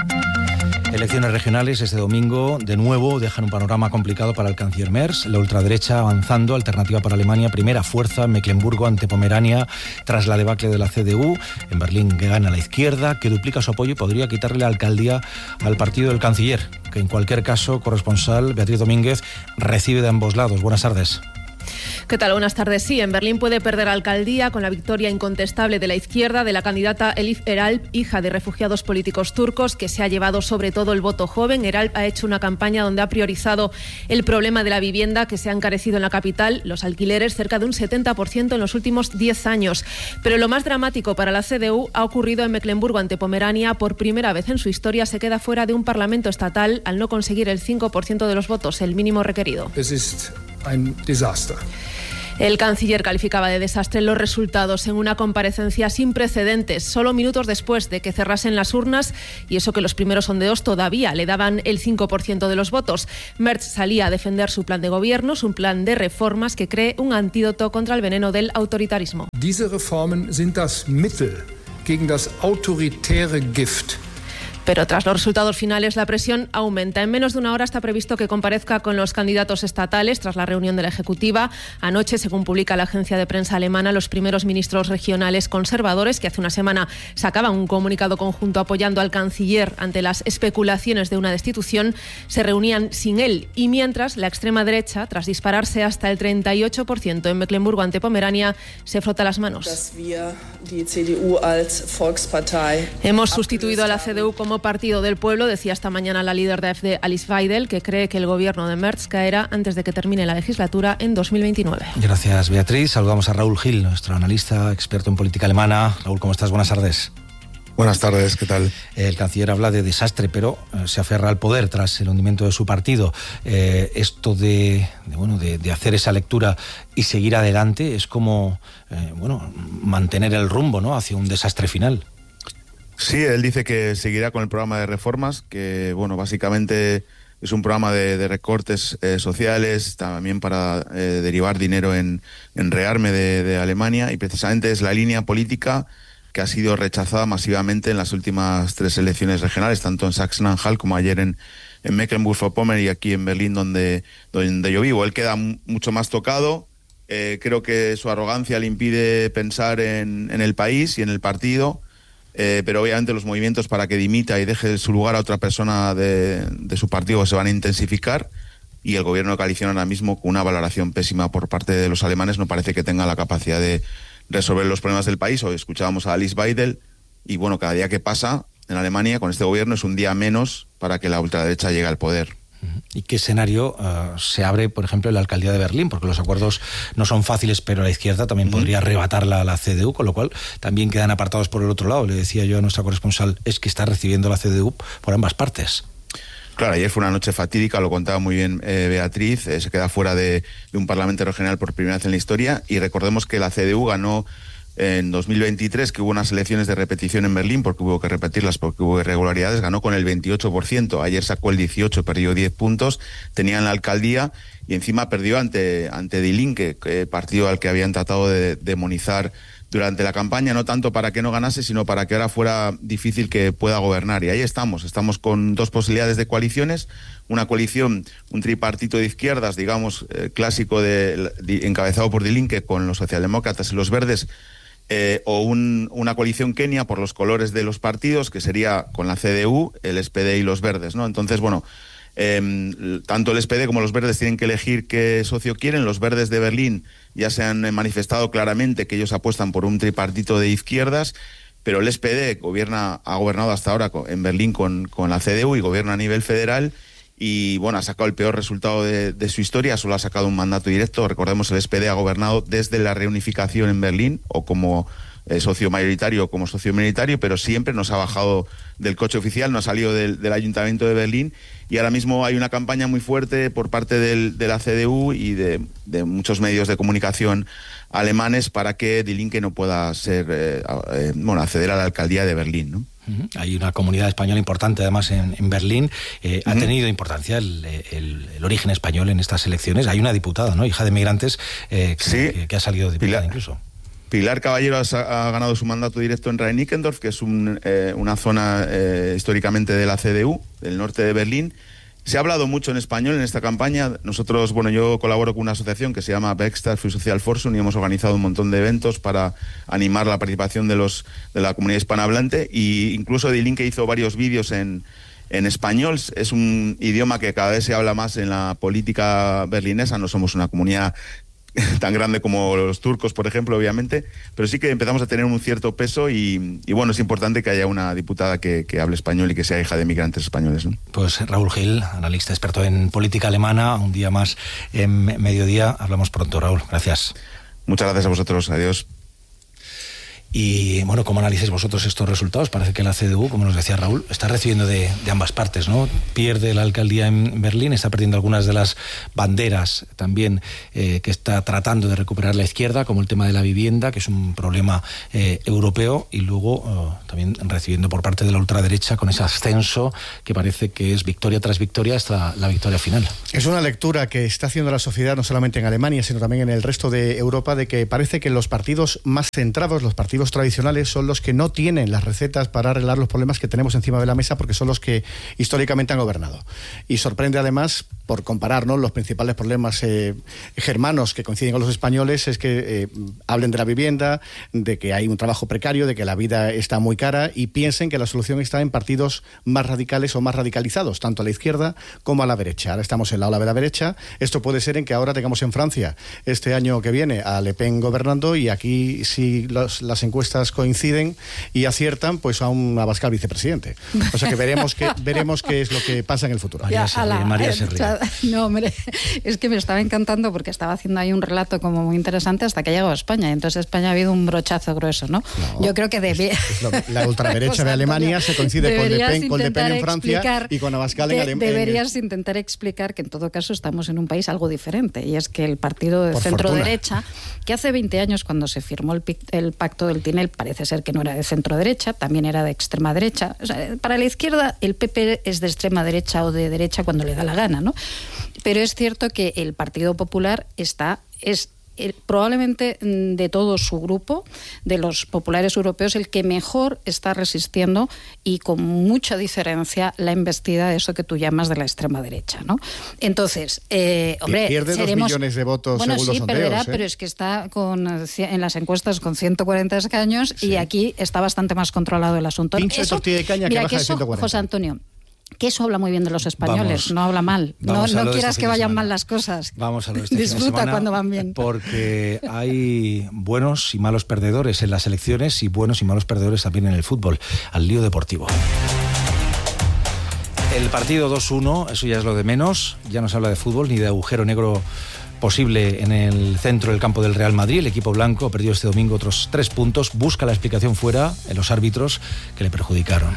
Elecciones regionales este domingo, de nuevo, dejan un panorama complicado para el canciller Merz. La ultraderecha avanzando, alternativa para Alemania, primera fuerza en Mecklemburgo ante Pomerania, tras la debacle de la C D U. En Berlín gana la izquierda, que duplica su apoyo y podría quitarle la alcaldía al partido del canciller, que en cualquier caso, corresponsal Beatriz Domínguez recibe de ambos lados. Buenas tardes. ¿Qué tal? Buenas tardes. Sí, en Berlín puede perder alcaldía con la victoria incontestable de la izquierda de la candidata Elif Eralp, hija de refugiados políticos turcos, que se ha llevado sobre todo el voto joven. Eralp ha hecho una campaña donde ha priorizado el problema de la vivienda, que se ha encarecido en la capital, los alquileres cerca de un setenta por ciento en los últimos diez años. Pero lo más dramático para la C D U ha ocurrido en Mecklemburgo ante Pomerania. Por primera vez en su historia se queda fuera de un parlamento estatal al no conseguir el cinco por ciento de los votos, el mínimo requerido. Es ist ein Desaster. El canciller calificaba de desastre los resultados en una comparecencia sin precedentes, solo minutos después de que cerrasen las urnas, y eso que los primeros sondeos todavía le daban el cinco por ciento de los votos. Merz salía a defender su plan de gobierno, un plan de reformas que cree un antídoto contra el veneno del autoritarismo. Diese Reformen sind das Mittel gegen das autoritäre Gift. Pero tras los resultados finales la presión aumenta. En menos de una hora está previsto que comparezca con los candidatos estatales tras la reunión de la Ejecutiva. Anoche, según publica la agencia de prensa alemana, los primeros ministros regionales conservadores, que hace una semana sacaban un comunicado conjunto apoyando al canciller ante las especulaciones de una destitución, se reunían sin él. Y mientras, la extrema derecha, tras dispararse hasta el treinta y ocho por ciento en Mecklemburgo ante Pomerania, se frota las manos. Hemos sustituido a la C D U como partido del pueblo, decía esta mañana la líder de A F D, Alice Weidel, que cree que el gobierno de Merz caerá antes de que termine la legislatura en dos mil veintinueve. Gracias, Beatriz. Saludamos a Raúl Gil, nuestro analista, experto en política alemana. Raúl, ¿cómo estás? Buenas tardes. Buenas tardes, ¿qué tal? El canciller habla de desastre, pero eh, se aferra al poder tras el hundimiento de su partido. Eh, esto de, de, bueno, de, de hacer esa lectura y seguir adelante es como eh, bueno, mantener el rumbo, ¿no?, hacia un desastre final. Sí, él dice que seguirá con el programa de reformas, que bueno, básicamente es un programa de, de recortes eh, sociales, también para eh, derivar dinero en, en rearme de, de Alemania, y precisamente es la línea política que ha sido rechazada masivamente en las últimas tres elecciones regionales, tanto en Sachsen-Anhalt como ayer en, en Mecklenburg-Vorpommern y aquí en Berlín, donde, donde yo vivo. Él queda m- mucho más tocado. Eh, creo que su arrogancia le impide pensar en, en el país y en el partido, eh, pero obviamente los movimientos para que dimita y deje su lugar a otra persona de, de su partido se van a intensificar, y el gobierno de coalición ahora mismo, con una valoración pésima por parte de los alemanes, no parece que tenga la capacidad de resolver los problemas del país. Hoy escuchábamos a Alice Weidel, y bueno, cada día que pasa en Alemania con este gobierno es un día menos para que la ultraderecha llegue al poder. ¿Y qué escenario uh, se abre, por ejemplo, en la alcaldía de Berlín? Porque los acuerdos no son fáciles, pero la izquierda también uh-huh. podría arrebatarla a la C D U, con lo cual también quedan apartados por el otro lado. Le decía yo a nuestra corresponsal, es que está recibiendo la C D U por ambas partes. Claro, ayer fue una noche fatídica, lo contaba muy bien eh, Beatriz, eh, se queda fuera de, de un parlamento regional por primera vez en la historia, y recordemos que la C D U ganó en dos mil veintitrés, que hubo unas elecciones de repetición en Berlín, porque hubo que repetirlas porque hubo irregularidades, ganó con el veintiocho por ciento, ayer sacó el dieciocho por ciento, perdió diez puntos, tenían la alcaldía y encima perdió ante, ante Die Linke, que partido al que habían tratado de demonizar durante la campaña, no tanto para que no ganase, sino para que ahora fuera difícil que pueda gobernar. Y ahí estamos, estamos con dos posibilidades de coaliciones, una coalición, un tripartito de izquierdas, digamos, eh, clásico, de, de, encabezado por Die Linke, con los socialdemócratas y los verdes, eh, o un, una coalición kenia por los colores de los partidos, que sería con la C D U, el S P D y los verdes, ¿no? Entonces, bueno, Eh, tanto el S P D como los verdes tienen que elegir qué socio quieren. Los verdes de Berlín ya se han manifestado claramente que ellos apuestan por un tripartito de izquierdas, pero el S P D gobierna, ha gobernado hasta ahora en Berlín con, con la C D U y gobierna a nivel federal, y bueno, ha sacado el peor resultado de, de su historia, solo ha sacado un mandato directo. Recordemos, el S P D ha gobernado desde la reunificación en Berlín, o como Eh, socio mayoritario o como socio minoritario, pero siempre nos ha bajado del coche oficial, no ha salido del, del Ayuntamiento de Berlín, y ahora mismo hay una campaña muy fuerte por parte del, de la C D U y de, de muchos medios de comunicación alemanes para que Die Linke no pueda ser eh, eh, bueno, acceder a la alcaldía de Berlín, ¿no? Uh-huh. Hay una comunidad española importante además en, en Berlín. Eh, uh-huh. Ha tenido importancia el, el, el origen español en estas elecciones. Hay una diputada, ¿no?, hija de migrantes, eh, que, sí, que, que ha salido diputada Pilar. incluso. Pilar Caballero ha, ha ganado su mandato directo en Rhein-Nickendorf, que es un, eh, una zona eh, históricamente de la C D U, del norte de Berlín. Se ha hablado mucho en español en esta campaña. Nosotros, bueno, yo colaboro con una asociación que se llama Werkstatt für Sozialforschung, y hemos organizado un montón de eventos para animar la participación de los de la comunidad hispanohablante, y incluso Die Linke hizo varios vídeos en en español. Es un idioma que cada vez se habla más en la política berlinesa. No somos una comunidad tan grande como los turcos, por ejemplo, obviamente, pero sí que empezamos a tener un cierto peso, y, y bueno, es importante que haya una diputada que, que hable español y que sea hija de migrantes españoles, ¿no? Pues Raúl Gil, analista experto en política alemana, un día más en Mediodía. Hablamos pronto, Raúl. Gracias. Muchas gracias a vosotros. Adiós. Y bueno, ¿cómo analizáis vosotros estos resultados? Parece que la C D U, como nos decía Raúl, está recibiendo de, de ambas partes, ¿no? Pierde la alcaldía en Berlín, está perdiendo algunas de las banderas también eh, que está tratando de recuperar la izquierda, como el tema de la vivienda, que es un problema eh, europeo, y luego eh, también recibiendo por parte de la ultraderecha con ese ascenso que parece que es victoria tras victoria hasta la victoria final. Es una lectura que está haciendo la sociedad, no solamente en Alemania, sino también en el resto de Europa, de que parece que los partidos más centrados, los partidos ejecutivos tradicionales son los que no tienen las recetas para arreglar los problemas que tenemos encima de la mesa, porque son los que históricamente han gobernado. Y sorprende además, por comparar, ¿no?, los principales problemas eh, germanos que coinciden con los españoles, es que eh, hablen de la vivienda, de que hay un trabajo precario, de que la vida está muy cara, y piensen que la solución está en partidos más radicales o más radicalizados, tanto a la izquierda como a la derecha. Ahora estamos en la ola de la derecha. Esto puede ser en que ahora tengamos en Francia este año que viene a Le Pen gobernando, y aquí si los, las encuestas coinciden y aciertan, pues a un Abascal vicepresidente. O sea que veremos qué veremos qué es lo que pasa en el futuro. Ya, María ala, María eh, No, hombre, es que me estaba encantando porque estaba haciendo ahí un relato como muy interesante hasta que ha llegado a España. Y entonces España ha habido un brochazo grueso, ¿no? No, Yo creo que debía... Es, es lo, la ultraderecha de Alemania se coincide con Le Pen, con Le Pen en Francia y con Abascal en Alemania. Deberías en... intentar explicar que en todo caso estamos en un país algo diferente, y es que el partido de Por centro-derecha, que hace veinte años cuando se firmó el, el pacto del Tinel parece ser que no era de centro-derecha, también era de extrema-derecha. O sea, para la izquierda el P P es de extrema-derecha o de derecha cuando le da la gana, ¿no? Pero es cierto que el Partido Popular está... es El, probablemente de todo su grupo, de los populares europeos, el que mejor está resistiendo, y con mucha diferencia, la embestida de eso que tú llamas de la extrema derecha, ¿no? Entonces, eh, hombre, pierde seremos... dos millones de votos bueno, según sí, los sondeos, perderá, ¿eh? Pero es que está con, en las encuestas con ciento cuarenta escaños, sí. Y aquí está bastante más controlado el asunto. Pincho de tortilla de caña, mira, que baja que de eso, ciento cuarenta. José Antonio, que eso habla muy bien de los españoles, Vamos, no habla mal. No, no quieras este que vayan mal las cosas. Vamos a lo de este Disfruta fin de semana, cuando van bien. Porque hay buenos y malos perdedores en las elecciones y buenos y malos perdedores también en el fútbol. Al lío deportivo. El partido dos uno, eso ya es lo de menos. Ya no se habla de fútbol ni de agujero negro posible en el centro del campo del Real Madrid. El equipo blanco perdió este domingo otros tres puntos. Busca la explicación fuera en los árbitros que le perjudicaron.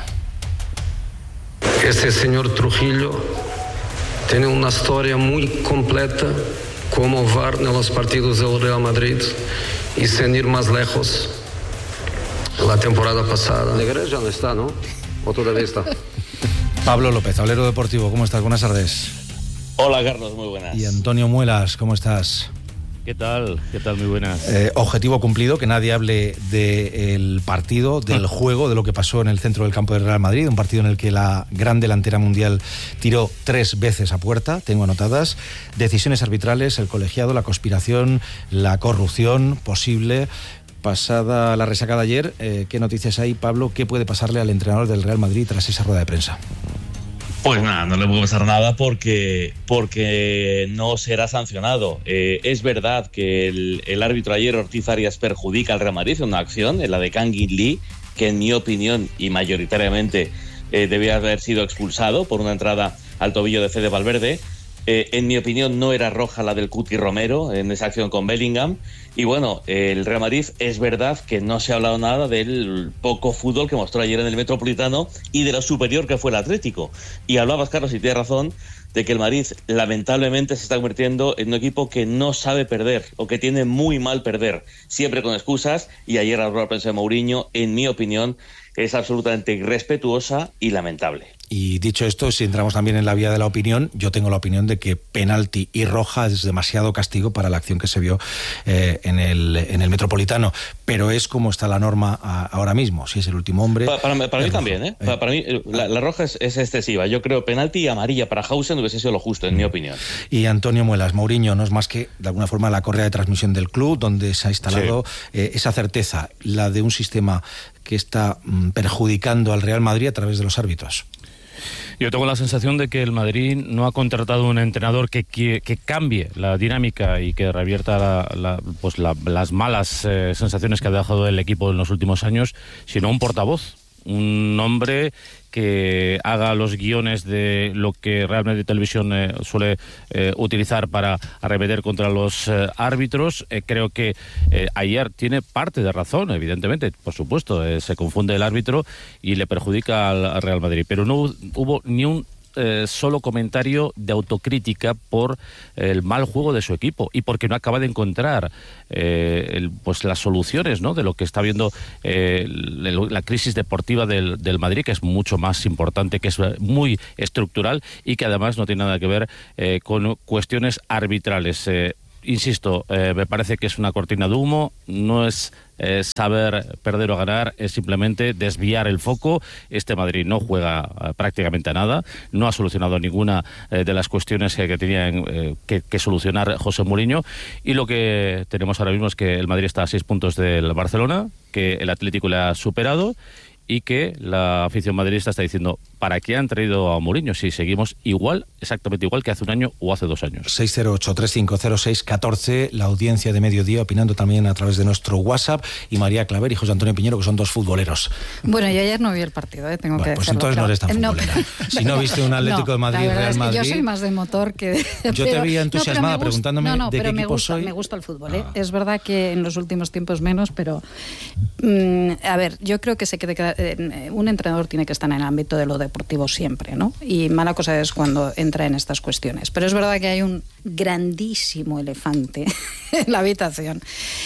Este señor Trujillo tiene una historia muy completa como V A R en los partidos del Real Madrid, y sin ir más lejos, la temporada pasada. Negreira ya no está, ¿no? ¿O todavía está? Pablo López, tablero deportivo, ¿cómo estás? Buenas tardes. Hola, Carlos, muy buenas. Y Antonio Muelas, ¿cómo estás? ¿Qué tal? ¿Qué tal? Muy buenas. Eh, objetivo cumplido, que nadie hable del partido, del juego, de lo que pasó en el centro del campo del Real Madrid, un partido en el que la gran delantera mundial tiró tres veces a puerta, tengo anotadas, decisiones arbitrales, el colegiado, la conspiración, la corrupción posible. Pasada la resaca de ayer, eh, ¿qué noticias hay, Pablo? ¿Qué puede pasarle al entrenador del Real Madrid tras esa rueda de prensa? Pues nada, no le puede pasar nada porque, porque no será sancionado. Eh, es verdad que el, el árbitro ayer, Ortiz Arias, perjudica al Real Madrid en una acción, en la de Kang In Lee, que en mi opinión y mayoritariamente eh, debía haber sido expulsado por una entrada al tobillo de Fede Valverde. Eh, en mi opinión no era roja la del Cuti Romero en esa acción con Bellingham. Y bueno, el Real Madrid es verdad que no se ha hablado nada del poco fútbol que mostró ayer en el Metropolitano y de lo superior que fue el Atlético. Y hablabas, Carlos, y tienes razón, de que el Madrid lamentablemente se está convirtiendo en un equipo que no sabe perder o que tiene muy mal perder, siempre con excusas. Y ayer la rueda de prensa de Mourinho, en mi opinión, es absolutamente irrespetuosa y lamentable. Y dicho esto, si entramos también en la vía de la opinión, yo tengo la opinión de que penalti y roja es demasiado castigo para la acción que se vio eh, en, el, en el Metropolitano. Pero es como está la norma a, ahora mismo. Si es el último hombre... Para, para, para mí roja. también, ¿eh? Para, para mí la, la roja es, es excesiva. Yo creo penalti y amarilla para Hausen hubiese sido lo justo, en mm. mi opinión. Y Antonio Muelas, Mourinho no es más que, de alguna forma, la correa de transmisión del club, donde se ha instalado sí. eh, esa certeza, la de un sistema que está mm, perjudicando al Real Madrid a través de los árbitros. Yo tengo la sensación de que el Madrid no ha contratado un entrenador que, que, que cambie la dinámica y que revierta la, la, pues la, las malas eh, sensaciones que ha dejado el equipo en los últimos años, sino un portavoz, un hombre que haga los guiones de lo que Real Madrid Televisión eh, suele eh, utilizar para arremeter contra los eh, árbitros. Eh, creo que eh, ayer tiene parte de razón, evidentemente, por supuesto, eh, se confunde el árbitro y le perjudica al, al Real Madrid, pero no hubo ni un Eh, solo comentario de autocrítica por el mal juego de su equipo y porque no acaba de encontrar eh, el, pues las soluciones, ¿no?, de lo que está viendo eh, la crisis deportiva del, del Madrid, que es mucho más importante, que es muy estructural y que además no tiene nada que ver eh, con cuestiones arbitrales. Eh, insisto, eh, me parece que es una cortina de humo, no es eh, saber perder o ganar, es simplemente desviar el foco. Este Madrid no juega eh, prácticamente a nada, no ha solucionado ninguna eh, de las cuestiones que, que tenía eh, que, que solucionar José Mourinho, y lo que tenemos ahora mismo es que el Madrid está a seis puntos del Barcelona, que el Atlético le ha superado, y que la afición madridista está diciendo, ¿para qué han traído a Mourinho si seguimos igual, exactamente igual que hace un año o hace dos años? seis cero ocho, tres cinco cero seis, uno cuatro, la audiencia de Mediodía opinando también a través de nuestro WhatsApp, y María Claver y José Antonio Piñero, que son dos futboleros. Bueno, yo ayer no vi el partido, ¿eh? Tengo bueno, que pues decirlo, entonces no eres tan futbolera. No, si no viste un Atlético no, de Madrid, la Real es que Madrid... yo soy más de motor que... De, yo pero, te veía entusiasmada no, preguntándome no, no, de pero qué me equipo gusta, soy. me gusta el fútbol, ¿eh? Ah. Es verdad que en los últimos tiempos menos, pero... Mmm, a ver, yo creo que se quede... Eh, un entrenador tiene que estar en el ámbito de lo deportivo siempre, ¿no? Y mala cosa es cuando entra en estas cuestiones. Pero es verdad que hay un grandísimo elefante en la habitación.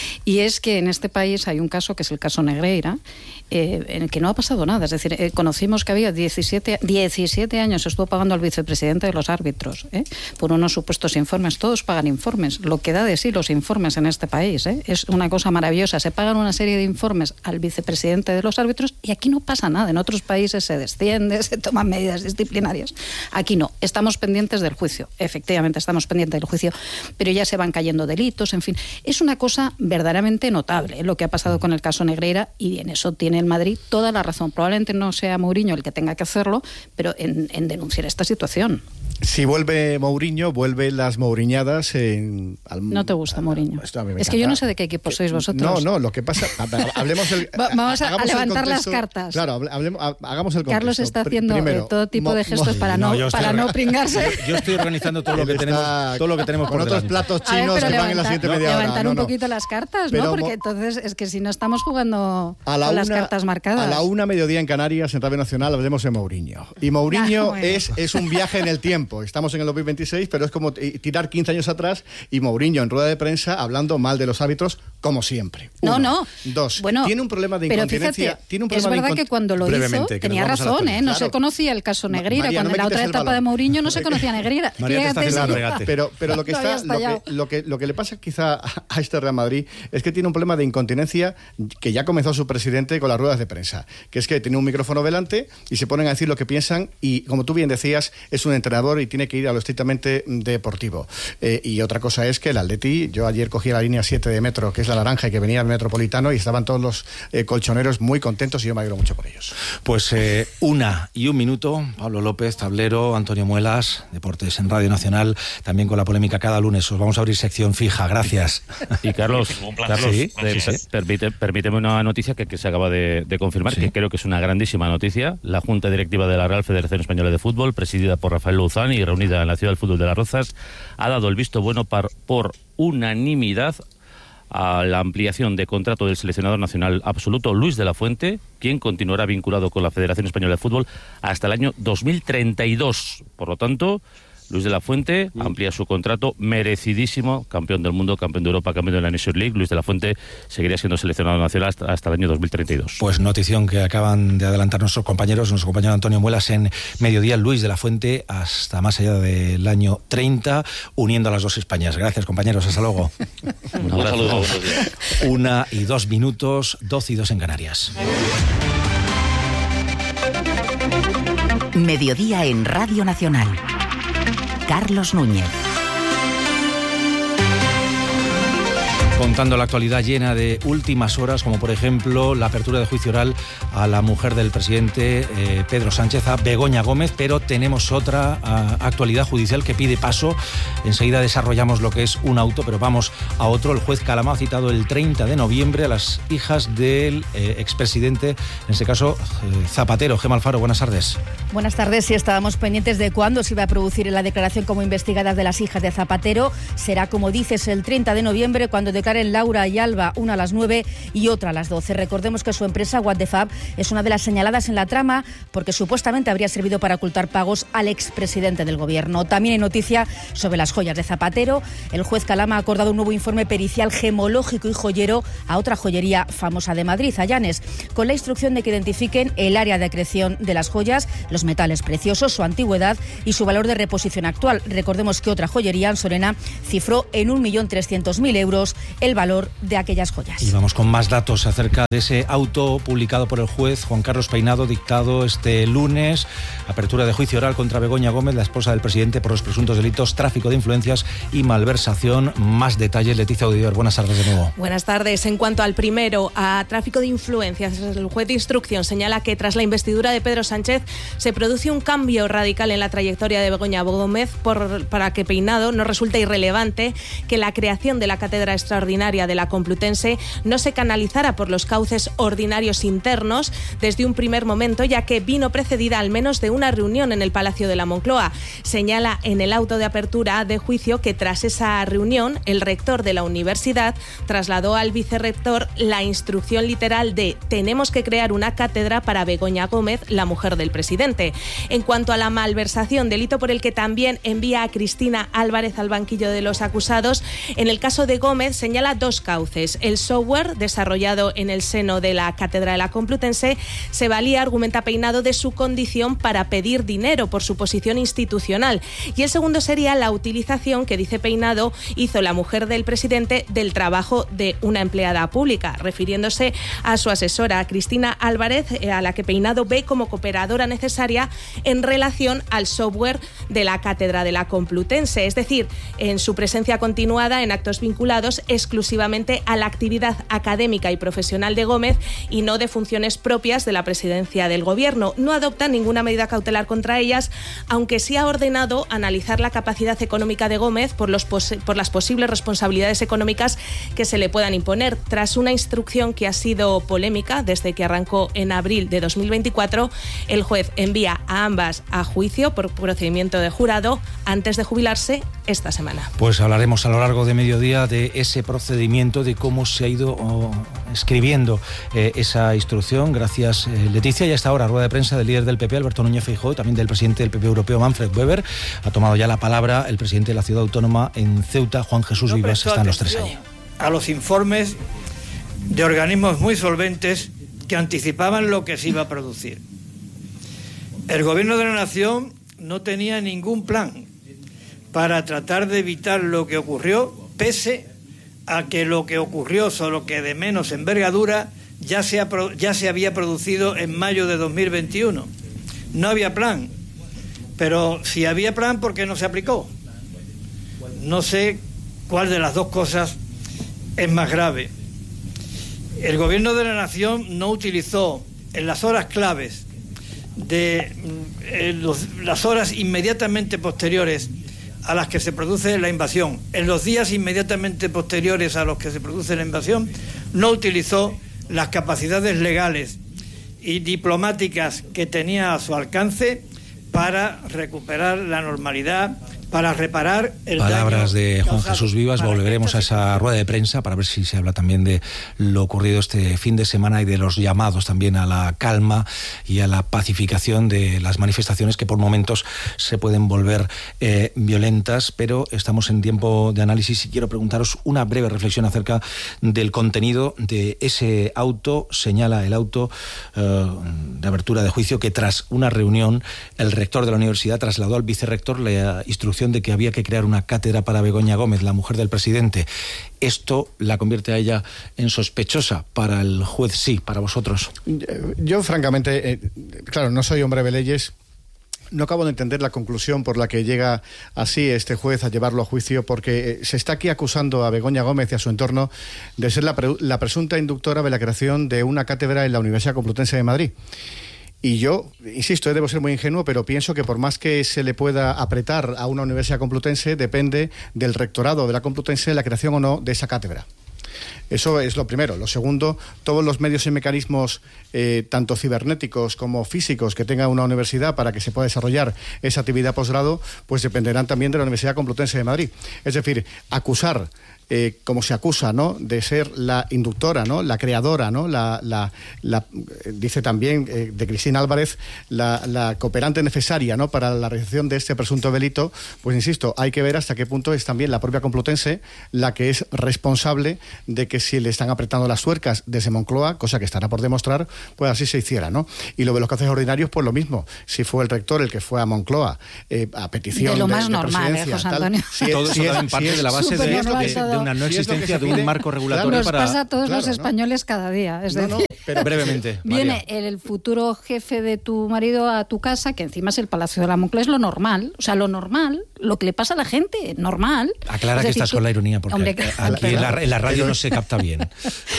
Y es que en este país hay un caso que es el caso Negreira, eh, en el que no ha pasado nada. Es decir, eh, conocimos que había diecisiete, diecisiete años estuvo pagando al vicepresidente de los árbitros, ¿eh? por unos supuestos informes. Todos pagan informes. Lo que da de sí los informes en este país, ¿eh? Es una cosa maravillosa. Se pagan una serie de informes al vicepresidente de los árbitros y aquí no pasa nada. En otros países se desciende, se toman medidas disciplinarias. Aquí no. Estamos pendientes del juicio. Efectivamente, estamos pendientes del juicio, pero ya se van cayendo delitos, en fin. Es una cosa verdaderamente notable, ¿eh? Lo que ha pasado con el caso Negreira, y en eso tiene el Madrid toda la razón. Probablemente no sea Mourinho el que tenga que hacerlo, pero en, en denunciar esta situación. Si vuelve Mourinho, vuelven las mouriñadas en... Al, no te gusta Mourinho. Es encanta. Que yo no sé de qué equipo sois vosotros. No, no, lo que pasa... Hablemos el, Vamos a, a levantar las cartas. Claro, hablemos, hagamos el contexto. Carlos está haciendo Primero, todo tipo de gestos mo, para no, no para no pringarse. Yo, yo estoy organizando todo lo que tenemos, todo lo que tenemos con por otros delante. platos chinos ver, que levantar, van en la siguiente media hora. Levantar no, un no. poquito las cartas, Pero ¿no? Porque entonces es que si no estamos jugando a la con una, las cartas marcadas. A la una mediodía en Canarias, en Radio Nacional, hablemos de Mourinho. Y Mourinho ah, bueno. es, es un viaje en el tiempo. Estamos en el dos mil veintiséis, pero es como tirar quince años atrás, y Mourinho en rueda de prensa hablando mal de los árbitros, como siempre. Uno. No, no. Dos. Bueno, tiene un problema de pero incontinencia. Fíjate, tiene un problema es verdad de que cuando lo hizo tenía razón, ¿eh? No claro. se conocía el caso Negreira. María, cuando no en la otra etapa balón. de Mourinho no se conocía Negreira. María, te está haciendo si... regate. Pero, pero lo que no está, lo que, lo, que, lo que le pasa quizá a este Real Madrid es que tiene un problema de incontinencia que ya comenzó su presidente con las ruedas de prensa, que es que tiene un micrófono delante y se ponen a decir lo que piensan, y como tú bien decías, es un entrenador y tiene que ir a lo estrictamente deportivo. Eh, y otra cosa es que el Atleti, yo ayer cogí la línea siete de metro, que es la naranja, y que venía al Metropolitano, y estaban todos los eh, colchoneros muy contentos, y yo me alegro mucho por ellos. Pues eh, una y un minuto, Pablo López, tablero, Antonio Muelas, Deportes en Radio Nacional, también con la polémica cada lunes. Os vamos a abrir sección fija, gracias. Y Carlos, Carlos sí, de, sí, sí. Permite, permíteme una noticia que, que se acaba de, de confirmar, sí. que creo que es una grandísima noticia. La Junta Directiva de la Real Federación Española de Fútbol, presidida por Rafael Luzán y reunida en la Ciudad del Fútbol de Las Rozas, ha dado el visto bueno par, por unanimidad a la ampliación de contrato del seleccionador nacional absoluto Luis de la Fuente, quien continuará vinculado con la Federación Española de Fútbol hasta el año dos mil treinta y dos. Por lo tanto, Luis de la Fuente amplía su contrato, merecidísimo, campeón del mundo, campeón de Europa, campeón de la Nations League. Luis de la Fuente seguiría siendo seleccionado nacional hasta, hasta el año dos mil treinta y dos. Pues notición que acaban de adelantar nuestros compañeros, nuestro compañero Antonio Muelas en Mediodía. Luis de la Fuente hasta más allá del año treinta, uniendo a las dos Españas. Gracias, compañeros, hasta luego. Un abrazo. Una y dos minutos, doce y dos en Canarias. Mediodía en Radio Nacional. Carlos Núñez. Contando la actualidad llena de últimas horas, como por ejemplo la apertura de juicio oral a la mujer del presidente eh, Pedro Sánchez, a Begoña Gómez, pero tenemos otra a, actualidad judicial que pide paso. Enseguida desarrollamos lo que es un auto, pero vamos a otro. El juez Calama ha citado el treinta de noviembre a las hijas del eh, expresidente, en este caso eh, Zapatero. Gemma Alfaro, buenas tardes. Buenas tardes. Sí, estábamos pendientes de cuándo se iba a producir la declaración como investigadas de las hijas de Zapatero. Será, como dices, el treinta de noviembre, cuando declaración citar en Laura y Alba, una a las nueve y otra a las doce. Recordemos que su empresa, What the Fab, es una de las señaladas en la trama porque supuestamente habría servido para ocultar pagos al expresidente del Gobierno. También hay noticia sobre las joyas de Zapatero. El juez Calama ha acordado un nuevo informe pericial gemológico y joyero a otra joyería famosa de Madrid, Allanes, con la instrucción de que identifiquen el área de acreción de las joyas, los metales preciosos, su antigüedad y su valor de reposición actual. Recordemos que otra joyería, Ansorena, cifró en un millón trescientos mil euros el valor de aquellas joyas. Y vamos con más datos acerca de ese auto publicado por el juez Juan Carlos Peinado, dictado este lunes. Apertura de juicio oral contra Begoña Gómez, la esposa del presidente, por los presuntos delitos tráfico de influencias y malversación. Más detalles, Leticia Audidor. Buenas tardes de nuevo. Buenas tardes. En cuanto al primero, a tráfico de influencias, el juez de instrucción señala que tras la investidura de Pedro Sánchez se produce un cambio radical en la trayectoria de Begoña Gómez por, para que Peinado no resulte irrelevante que la creación de la cátedra extraordinaria de la Complutense no se canalizara por los cauces ordinarios internos desde un primer momento, ya que vino precedida al menos de una reunión en el Palacio de la Moncloa. Señala en el auto de apertura de juicio que tras esa reunión el rector de la universidad trasladó al vicerrector la instrucción literal de tenemos que crear una cátedra para Begoña Gómez, la mujer del presidente. En cuanto a la malversación, delito por el que también envía a Cristina Álvarez al banquillo de los acusados, en el caso de Gómez señala dos cauces. El software desarrollado en el seno de la cátedra de la Complutense se valía, argumenta Peinado, de su condición para pedir dinero por su posición institucional. Y el segundo sería la utilización que, dice Peinado, hizo la mujer del presidente del trabajo de una empleada pública, refiriéndose a su asesora, Cristina Álvarez, a la que Peinado ve como cooperadora necesaria en relación al software de la cátedra de la Complutense, es decir, en su presencia continuada en actos vinculados exclusivamente a la actividad académica y profesional de Gómez y no de funciones propias de la presidencia del Gobierno. No adopta ninguna medida cautelar contra ellas, aunque sí ha ordenado analizar la capacidad económica de Gómez por, los pos- por las posibles responsabilidades económicas que se le puedan imponer. Tras una instrucción que ha sido polémica desde que arrancó en abril de dos mil veinticuatro, el juez envía a ambas a juicio por procedimiento de jurado antes de jubilarse esta semana. Pues hablaremos a lo largo de mediodía de ese procedimiento, de cómo se ha ido oh, escribiendo eh, esa instrucción. Gracias, eh, Leticia. Y hasta ahora, rueda de prensa del líder del P P, Alberto Núñez Feijóo, y también del presidente del P P europeo, Manfred Weber. Ha tomado ya la palabra el presidente de la ciudad autónoma en Ceuta, Juan Jesús no Vivas. Están los tres allí. A los informes de organismos muy solventes que anticipaban lo que se iba a producir. El gobierno de la nación no tenía ningún plan para tratar de evitar lo que ocurrió, pese a que lo que ocurrió, solo que de menos envergadura, ya se, ha, ya se había producido en mayo de dos mil veintiuno. No había plan, pero si había plan, ¿por qué no se aplicó? No sé cuál de las dos cosas es más grave. El gobierno de la nación no utilizó en las horas claves de eh, los, las horas inmediatamente posteriores a las que se produce la invasión, en los días inmediatamente posteriores a los que se produce la invasión, no utilizó las capacidades legales y diplomáticas que tenía a su alcance para recuperar la normalidad, para reparar el Palabras daño de Juan causado. Jesús Vivas. Volveremos a esa rueda de prensa para ver si se habla también de lo ocurrido este fin de semana y de los llamados también a la calma y a la pacificación de las manifestaciones que por momentos se pueden volver eh, violentas, pero estamos en tiempo de análisis y quiero preguntaros una breve reflexión acerca del contenido de ese auto. Señala el auto eh, de apertura de juicio que tras una reunión el rector de la universidad trasladó al vicerrector la instrucción de que había que crear una cátedra para Begoña Gómez, la mujer del presidente. ¿Esto la convierte a ella en sospechosa? Para el juez sí, para vosotros. Yo, francamente, eh, claro, no soy hombre de leyes. No acabo de entender la conclusión por la que llega así este juez a llevarlo a juicio, porque se está aquí acusando a Begoña Gómez y a su entorno de ser la, pre- la presunta inductora de la creación de una cátedra en la Universidad Complutense de Madrid. Y yo, insisto, debo ser muy ingenuo, pero pienso que por más que se le pueda apretar a una universidad complutense, depende del rectorado de la Complutense la creación o no de esa cátedra. Eso es lo primero. Lo segundo, todos los medios y mecanismos, eh, tanto cibernéticos como físicos, que tenga una universidad para que se pueda desarrollar esa actividad posgrado, pues dependerán también de la Universidad Complutense de Madrid. Es decir, acusar eh, como se acusa, ¿no?, de ser la inductora, ¿no?, la creadora, ¿no?, la, la, la dice también eh, de Cristina Álvarez, la, la cooperante necesaria, ¿no?, para la realización de este presunto delito. Pues insisto, hay que ver hasta qué punto es también la propia Complutense la que es responsable de que si le están apretando las tuercas desde Moncloa, cosa que estará por demostrar, pues así se hiciera, ¿no? Y lo de los casos ordinarios, pues lo mismo. Si fue el rector el que fue a Moncloa eh, a petición de lo de, más de normal, ¿eh, José Antonio? Tal, si todo es, eso si también es, parte si de la base de, normal, de, de una no si existencia es de un marco regulatorio Nos para... pasa a todos claro, los ¿no? españoles cada día. Es No, decir, no, pero brevemente, viene el, el futuro jefe de tu marido a tu casa, que encima es el Palacio de la Moncloa, es lo normal. O sea, lo normal, lo que le pasa a la gente, normal. Aclara Es que decir, estás tú- con la ironía, porque Hombre, aquí en la, en la radio no se capta bien.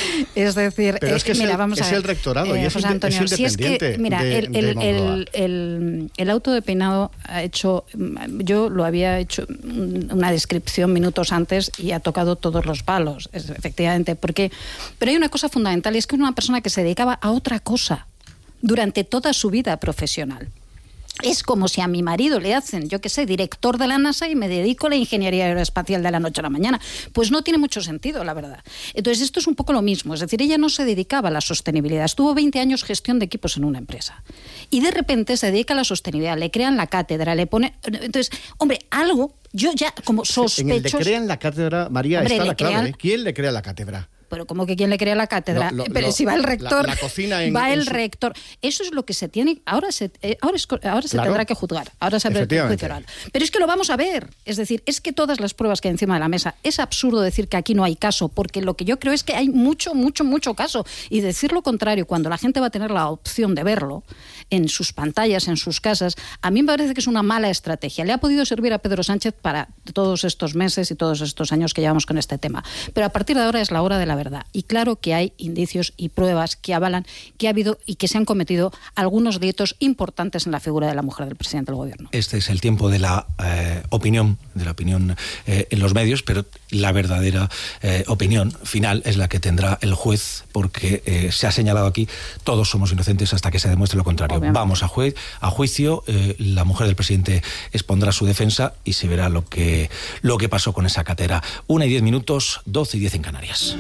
Es decir, Pero es que eh, es mira, el- vamos es a ver. el rectorado y es José inde- Antonio, es si es que, independiente mira, de- el, de el, Moncloa. el, el, el auto de peinado ha hecho, yo lo había hecho una descripción minutos antes y ha tocado todos los palos, es, efectivamente, porque, pero hay una cosa fundamental y es que es una persona que se dedicaba a otra cosa durante toda su vida profesional. Es como si a mi marido le hacen, yo qué sé, director de la NASA y me dedico a la ingeniería aeroespacial de la noche a la mañana. Pues no tiene mucho sentido, la verdad. Entonces, esto es un poco lo mismo. Es decir, ella no se dedicaba a la sostenibilidad. Estuvo veinte años gestión de equipos en una empresa. Y de repente se dedica a la sostenibilidad. Le crean la cátedra, le pone... Entonces, hombre, algo, yo ya como sospechoso... En el de crean la cátedra, María, Hombre, está le la clave. crean- ¿eh? ¿Quién le crea la cátedra? Pero como que quién le crea la cátedra, Lo- lo- pero lo- si va el rector, la- la cocina en- va en el su- rector. Eso es lo que se tiene, ahora se, eh, ahora es co- ahora se Claro. tendrá que juzgar, ahora se abre el Efectivamente. juicio oral. Pero es que lo vamos a ver, es decir, es que todas las pruebas que hay encima de la mesa, es absurdo decir que aquí no hay caso, porque lo que yo creo es que hay mucho, mucho, mucho caso. Y decir lo contrario, cuando la gente va a tener la opción de verlo en sus pantallas, en sus casas, a mí me parece que es una mala estrategia. Le ha podido servir a Pedro Sánchez para todos estos meses y todos estos años que llevamos con este tema. Pero a partir de ahora es la hora de la verdad. Y claro que hay indicios y pruebas que avalan que ha habido y que se han cometido algunos delitos importantes en la figura de la mujer del presidente del gobierno. Este es el tiempo de la eh, opinión, de la opinión eh, en los medios, pero la verdadera eh, opinión final es la que tendrá el juez, porque eh, se ha señalado aquí, todos somos inocentes hasta que se demuestre lo contrario. Obviamente. Vamos a, juez, a juicio, eh, la mujer del presidente expondrá su defensa y se verá lo que, lo que pasó con esa cátedra. Una y diez minutos, doce y diez en Canarias.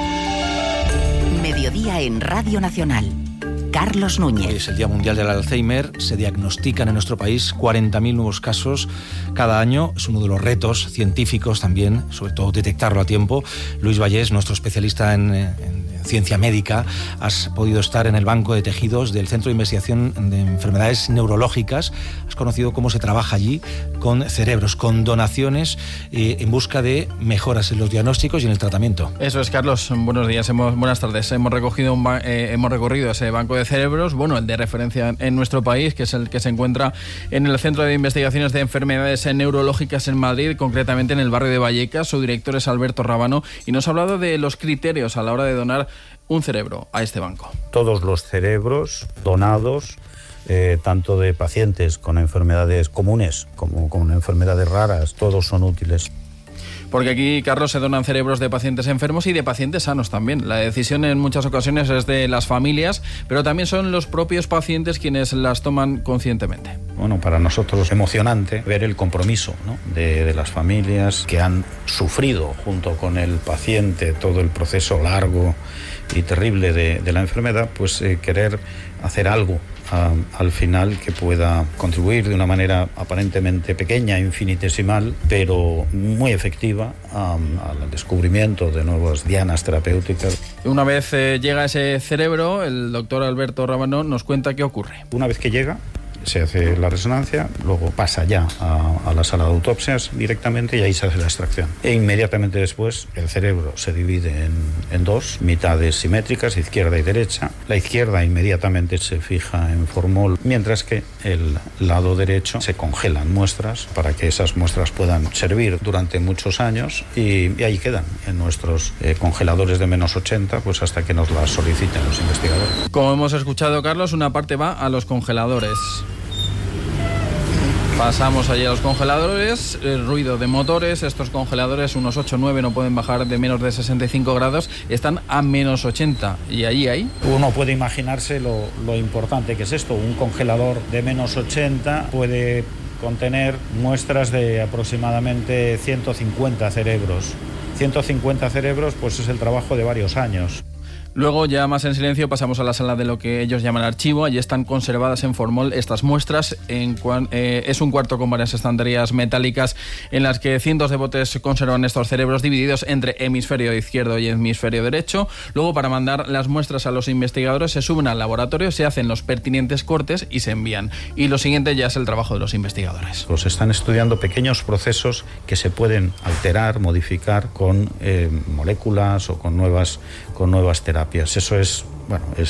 Mediodía en Radio Nacional. Carlos Núñez. Hoy es el Día Mundial del Alzheimer. Se diagnostican en nuestro país cuarenta mil nuevos casos cada año. Es uno de los retos científicos también, sobre todo detectarlo a tiempo. Luis Vallés, nuestro especialista en, en ciencia médica, has podido estar en el banco de tejidos del Centro de Investigación de Enfermedades Neurológicas. Has conocido cómo se trabaja allí con cerebros, con donaciones, eh, en busca de mejoras en los diagnósticos y en el tratamiento. Eso es, Carlos. Buenos días, hemos, buenas tardes. Hemos recogido un ba- eh, hemos recorrido ese banco de cerebros, bueno, el de referencia en nuestro país, que es el que se encuentra en el Centro de Investigaciones de Enfermedades Neurológicas en Madrid, concretamente en el barrio de Vallecas. Su director es Alberto Rábano y nos ha hablado de los criterios a la hora de donar un cerebro a este banco. Todos los cerebros donados, eh, tanto de pacientes con enfermedades comunes como con enfermedades raras, todos son útiles. Porque aquí, Carlos, se donan cerebros de pacientes enfermos y de pacientes sanos también. La decisión en muchas ocasiones es de las familias, pero también son los propios pacientes quienes las toman conscientemente. Bueno, para nosotros es emocionante ver el compromiso, ¿no?, de, de las familias que han sufrido junto con el paciente todo el proceso largo y terrible de, de la enfermedad, pues eh, querer hacer algo a, al final que pueda contribuir de una manera aparentemente pequeña, infinitesimal, pero muy efectiva a, al descubrimiento de nuevas dianas terapéuticas. Una vez eh, llega ese cerebro, el doctor Alberto Rábano nos cuenta qué ocurre. Una vez que llega, se hace la resonancia, luego pasa ya a, a la sala de autopsias directamente y ahí se hace la extracción. E inmediatamente después el cerebro se divide en, en dos mitades simétricas, izquierda y derecha. La izquierda inmediatamente se fija en formol, mientras que el lado derecho se congelan muestras para que esas muestras puedan servir durante muchos años y, y ahí quedan en nuestros eh, congeladores de menos ochenta, pues hasta que nos las soliciten los investigadores. Como hemos escuchado, Carlos, una parte va a los congeladores. Pasamos allí a los congeladores, el ruido de motores. Estos congeladores, unos ocho o nueve, no pueden bajar de menos de sesenta y cinco grados, están a menos ochenta. Y allí hay... Uno puede imaginarse lo, lo importante que es esto. Un congelador de menos ochenta puede contener muestras de aproximadamente ciento cincuenta cerebros. ciento cincuenta cerebros, pues es el trabajo de varios años. Luego, ya más en silencio, pasamos a la sala de lo que ellos llaman archivo. Allí están conservadas en formol estas muestras. En cuan, eh, es un cuarto con varias estanterías metálicas en las que cientos de botes conservan estos cerebros divididos entre hemisferio izquierdo y hemisferio derecho. Luego, para mandar las muestras a los investigadores, se suben al laboratorio, se hacen los pertinentes cortes y se envían. Y lo siguiente ya es el trabajo de los investigadores. Los están estudiando pequeños procesos que se pueden alterar, modificar con eh, moléculas o con nuevas, con nuevas terapias. Eso es, bueno, es